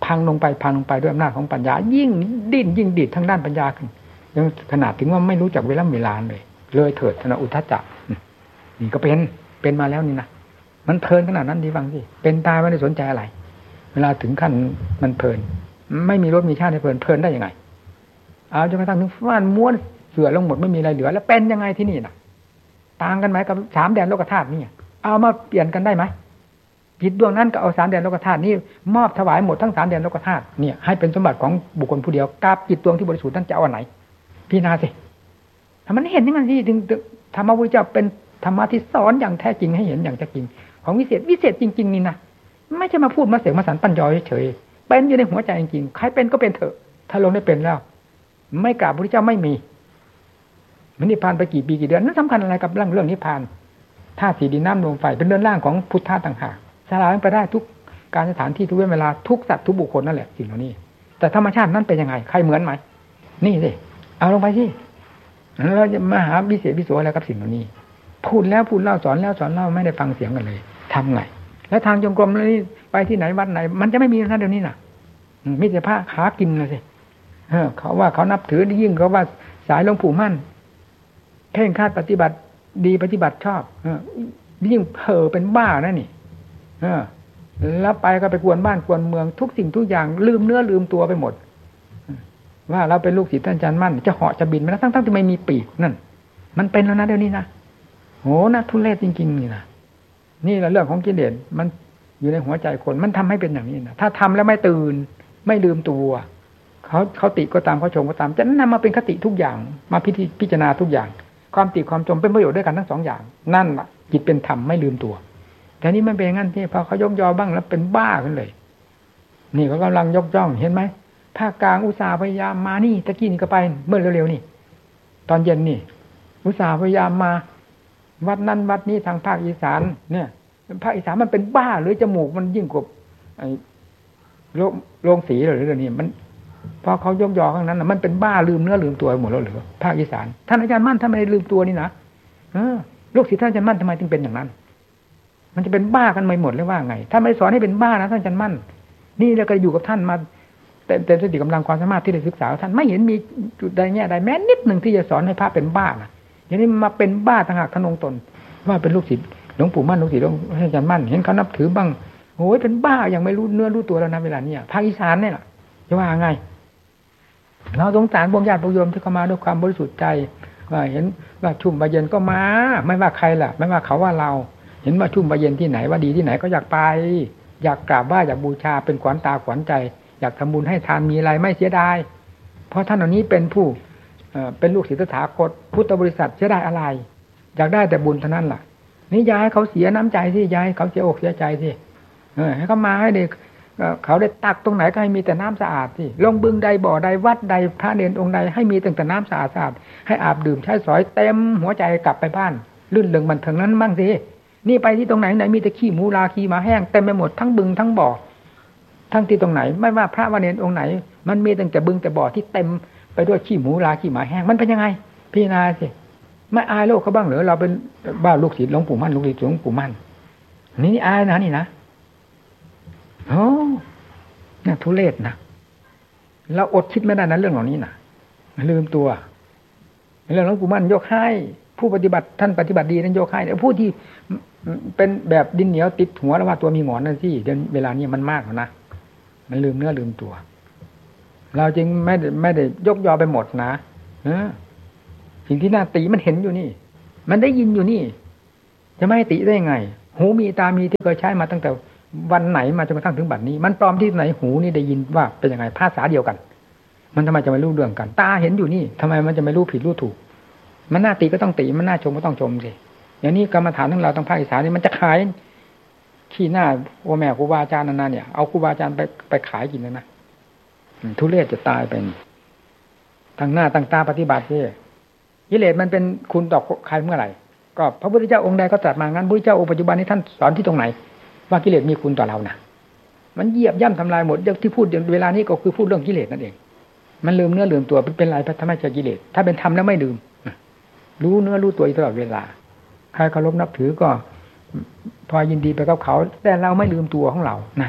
พังลงไปพังลงไปด้วยอำนาจของปัญญายิ่งดิ้นยิ่งดิดทางด้านปัญญาขึ้นยังขนาดถึงว่าไม่รู้จักเวลาเวลาเลยเลยเถิดธนอุทธัจจะนี่ก็เป็นเป็นมาแล้วนี่นะมันเพลินขนาดนั้นดีฟังสิเป็นตายไม่ได้สนใจอะไรเวลาถึงขั้นมันเพลินไม่มีรสมีชาติให้เพลินเพลินได้ยังไงเอาจนกระทั่งถึงฟ้านม้วนเสือลงหมดไม่มีอะไรเหลือแล้วเป็นยังไงที่นี่น่ะต่างกันไหมกับสามแดนโลกธาตุนี่เอามาเปลี่ยนกันได้ไหมจิตดวงนั้นก็เอาสามแดนโลกธาตุนี่มอบถวายหมดทั้งสามแดนโลกธาตุเนี่ยให้เป็นสมบัติของบุคคลผู้เดียวกับจิตดวงที่บริสุทธิ์ท่านจะเอาอันไหนพิจารณาสิถ้ามันเห็นอย่างนั้นที่ถึงธรรมะพุทธเจ้าเป็นธรรมะที่สอนอย่างแท้จริงให้เห็นอย่างแท้จริงของวิเศษวิเศษจริงๆนี่นะไม่ใช่มาพูดมาเสกมาสรรปั้นยอเฉยๆเป็นอยู่ในหัวใจจริงๆใครเป็นก็เป็นเถอะถ้าลงได้เป็นแล้วไม่กราบพระพุทธเจ้าไม่มีมันนิพพานไปกี่ปีกี่เดือนนั่นสำคัญอะไรกับเรื่องเรื่องนิพพานธาตุสี่ดินน้ำลมไฟเป็นเรื่องร่างของพุทธะต่างหากสลายไปได้ทุกการสถานที่ทุกเวลาทุกสัตว์ทุกบุคคลนั่นแหละสิ่งเหล่านี้แต่ธรรมชาตินั้นเป็นยังไงใครเหมือนไหมนี่สิเอาลงไปสิเราจะมาหาวิเศษวิโสอะไรกับสิ่งเหล่านี้พูดแล้วพูดเล่าสอนแล้วสอนเล่าไม่ได้ฟังเสียงกันเลยทำไงแล้วทางจงกรมนี่ไปที่ไหนวัดไหนมันจะไม่มีนั่นเดี๋ยวนี้น่ะมิตรภาพหากินเลยสิเขาว่าเขานับถือยิ่งเขาว่าสายหลวงปู่มั่นเพ่งคาดปฏิบัติดีปฏิบัติชอบยิ่งเผลอเป็นบ้านะนี่แล้วไปก็ไปกวนบ้านกวนเมืองทุกสิ่งทุกอย่างลืมเนื้อลืมตัวไปหมดว่าเราเป็นลูกศิษย์ท่านอาจารย์มั่นจะเหาะจะบินมาทั้งๆที่ไม่มีปีกนั่นมันเป็นแล้วนะเดี๋ยวนี้นะโหนะทุเรศจริงๆนี่นะนี่แหละเรื่องของกิเลสมันอยู่ในหัวใจคนมันทำให้เป็นอย่างนี้นะถ้าทำแล้วไม่ตื่นไม่ลืมตัวเขาเขาติก็ตามเขาชมก็ตามจะนำมาเป็นคติทุกอย่างมาพิพิจารณาทุกอย่างความติความชมเป็นประโยชน์ด้วยกันทั้งสองอย่างนั่นแหละจิตเป็นธรรมไม่ลืมตัวแต่นี่มันเป็นงั้นที่พอเขายกยอบ้างแล้วเป็นบ้าขึ้นเลยนี่เขากำลังยกย่องเห็นไหมภาคกลางอุตสาห์พยายามมานี่ตะกี้นี่ก็ไปเมื่อเร็วๆนี่ตอนเย็นนี่อุตสาห์พยายามมาวัดนั้นวัดนี้ทางภาคอีสานเนี่ยภาคอีสานมันเป็นบ้าหรือจมูกมันยิ่งกว่าไอ้โรงสีหรือเรื่องนี้มันพอเขายกยอข้างนั้นมันเป็นบ้าลืมเนื้อลืมตัวหมดแล้วหรือภาคอีสานท่านอาจารย์มั่นทำไมลืมตัวนี่นะเออลูกศิษย์ท่านอาจารย์มั่นทำไมถึงเป็นอย่างนั้นมันจะเป็นบ้ากันไปหมดเลยว่าไงท่านไม่สอนให้เป็นบ้านะท่านอาจารย์มั่นนี่เราก็อยู่กับท่านมาเต็มเต็มสติกำลังความสามารถที่ได้ศึกษาท่านไม่เห็นมีจุดใดแง่ใดแม้นิดหนึ่งที่จะสอนให้พระเป็นบ้านะอย่างนี้มาเป็นบ้าต่างหากทนงตนว่าเป็นลูกศิษย์หลวงปู่มั่นลูกศิษย์หลวงอาจารย์มั่นเห็นเขานับถือบ้างโอ้ยเป็นบ้าอย่างไม่รู้เนื้อรู้ตัวแล้วนะเวลานี้ภาคอีสานเนี่ยจะว่าไงเราสงสารพวกญาติพวกโยมที่เข้ามาด้วยความบริสุทธิ์ใจว่าเห็นว่าชุ่มบาเย็นก็มาไม่ว่าใครล่ะไม่ว่าเขาว่าเราเห็นว่าชุ่มบาเย็นที่ไหนว่าดีที่ไหนก็อยากไปอยากกราบไหว้อยากบูชาเป็นขวัญตาขวัญใจอยากทำบุญให้ทานมีอะไรไม่เสียดายเพราะท่านเหล่านี้เป็นผู้เป็นลูกศิษย์ตถาคตพุทธบริษัทเสียดายอะไรอยากได้แต่บุญเท่านั้นล่ะนี่ย้ายเขาเสียน้ำใจสิย้ายเขาเสียอกเสียใจสิเออให้เขามาให้เด็กเขาได้ตักตรงไหนก็ให้มีแต่น้ำสะอาดสิลงบึงใดบ่อใดวัดใดพระเนรองค์ใดให้มีแต่น้ำสะอาดสะอาดให้อาบดื่มใช้สอยเต็มหัวใจกลับไปบ้านลื่นเริงบันเทิงนั้นบ้างสินี่ไปที่ตรงไหนไหนมีแต่ขี้หมูลาขี้หมาแห้งเต็มไปหมดทั้งบึงทั้งบ่อทั้งที่ตรงไหนไม่ว่าพระวเนรองค์ไหนมันมีตั้งแต่บึงแต่บ่อที่เต็มไปด้วยขี้หมูลาขี้หมาแห้งมันเป็นยังไงพี่นาสิไม่อายโลกเขาบ้างเหรอเราเป็นบ้าลูกศิษย์หลวงปู่มั่นลูกศิษย์หลวงปู่มั่นนี่อายนะนี่นะโอ้น่าทุเรศนะเราอดคิดไม่ได้นะเรื่องเหล่านี้นะลืมตัวเรื่องหลวงปู่มั่นยกให้ผู้ปฏิบัติท่านปฏิบัติดีนั้นยกให้แต่ผู้ที่เป็นแบบดินเหนียวติดหัวแล้วว่าตัวมีหงอนนั่นสิเดี๋ยวเวลานี้มันมากแล้วนะมันลืมเนื้อลืมตัวเราจึงไม่ได้ไม่ได้ยกยอไปหมดนะเออสิ่งที่น่าติมันเห็นอยู่นี่มันได้ยินอยู่นี่จะไม่ให้ติได้ยังไงหูมีตามีที่เคยใช้มาตั้งแต่วันไหนมาจนกระทั่งถึงบัดนี้มันปลอมที่ไหนหูนี่ได้ยินว่าเป็นยังไงภาษาเดียวกันมันทำไมจะไม่รู้เรื่องกันตาเห็นอยู่นี่ทำไมมันจะไม่รู้ผิดรู้ถูกมันน่าติก็ต้องติมันน่าชมก็ต้องชมสิอย่างนี้กรรมฐานทั้งเราทั้งภาคอีสานนี่มันจะขายขี้หน้าโอแม่ครูบาอาจารย์นานๆเนี่ยเอาครูบาอาจารย์ไปไปขายกินนะนะทุเรศจะตายเป็นตั้งหน้าตั้งตาปฏิบัติที่กิเลสมันเป็นคุณต่อใครเมื่อไหร่ก็พระพุทธเจ้าองค์ใดก็ตรัสมางั้นพระพุทธเจ้าองค์ปัจจุบันนี้ท่านสอนที่ตรงไหนว่ากิเลสมีคุณต่อเรานะมันเหยียบย่ำทำลายหมดที่พูดเวลานี้ก็คือพูดเรื่องกิเลสนั่นเองมันลืมเนื้อลืมตัวเป็นไรพระธรรมชาติกิเลสถ้าเป็นธรรมแล้วไม่ลืมรู้เนื้อรู้ตัวตลอดเวลาใครเคารพนับถือก็พอยินดีไปกับเขาแต่เราไม่ลืมตัวของเรานั่น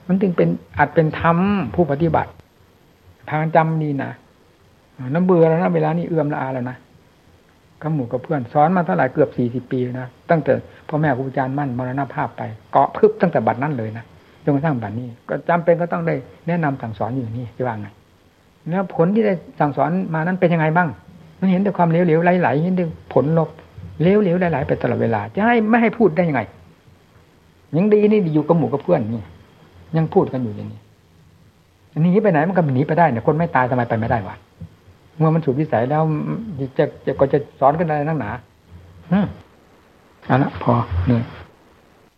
มันจึงเป็นอาจเป็นธรรมผู้ปฏิบัติทางจำดีนะน้ำเบื่อแล้วนะเวลานี้เอื้อมละอาแล้วนะกับหมู่กับเพื่อนสอนมาเท่าไหร่เกือบสี่สิบปีนะตั้งแต่พ่อแม่ครูอาจารย์มั่นมรณภาพไปเกาะพึบตั้งแต่บัดนั้นเลยนะจนกระทั่งบัดนี้ก็จำเป็นก็ต้องได้แนะนำสั่งสอนอยู่นี่จะว่าไงแล้วผลที่ได้สั่งสอนมานั้นเป็นยังไงบ้างมันเห็นแต่ความเหลวเหลวไหลๆเห็นแต่ผลลบเหลวเหลวไหลๆไปตลอดเวลาจะให้ไม่ให้พูดได้ยังไงยังดีนี่อยู่กับหมู่กับเพื่อนนี่ยังพูดกันอยู่อย่างนี้อันนี้ไปไหนมันก็หนีไปได้เนี่ยคนไม่ตายทำไมไปไม่ได้วะเมื่อมันสูบวิสัยแล้วจะจะก็จะสอนกันอะไรนักหนาอืมเอาละพอเนี่ย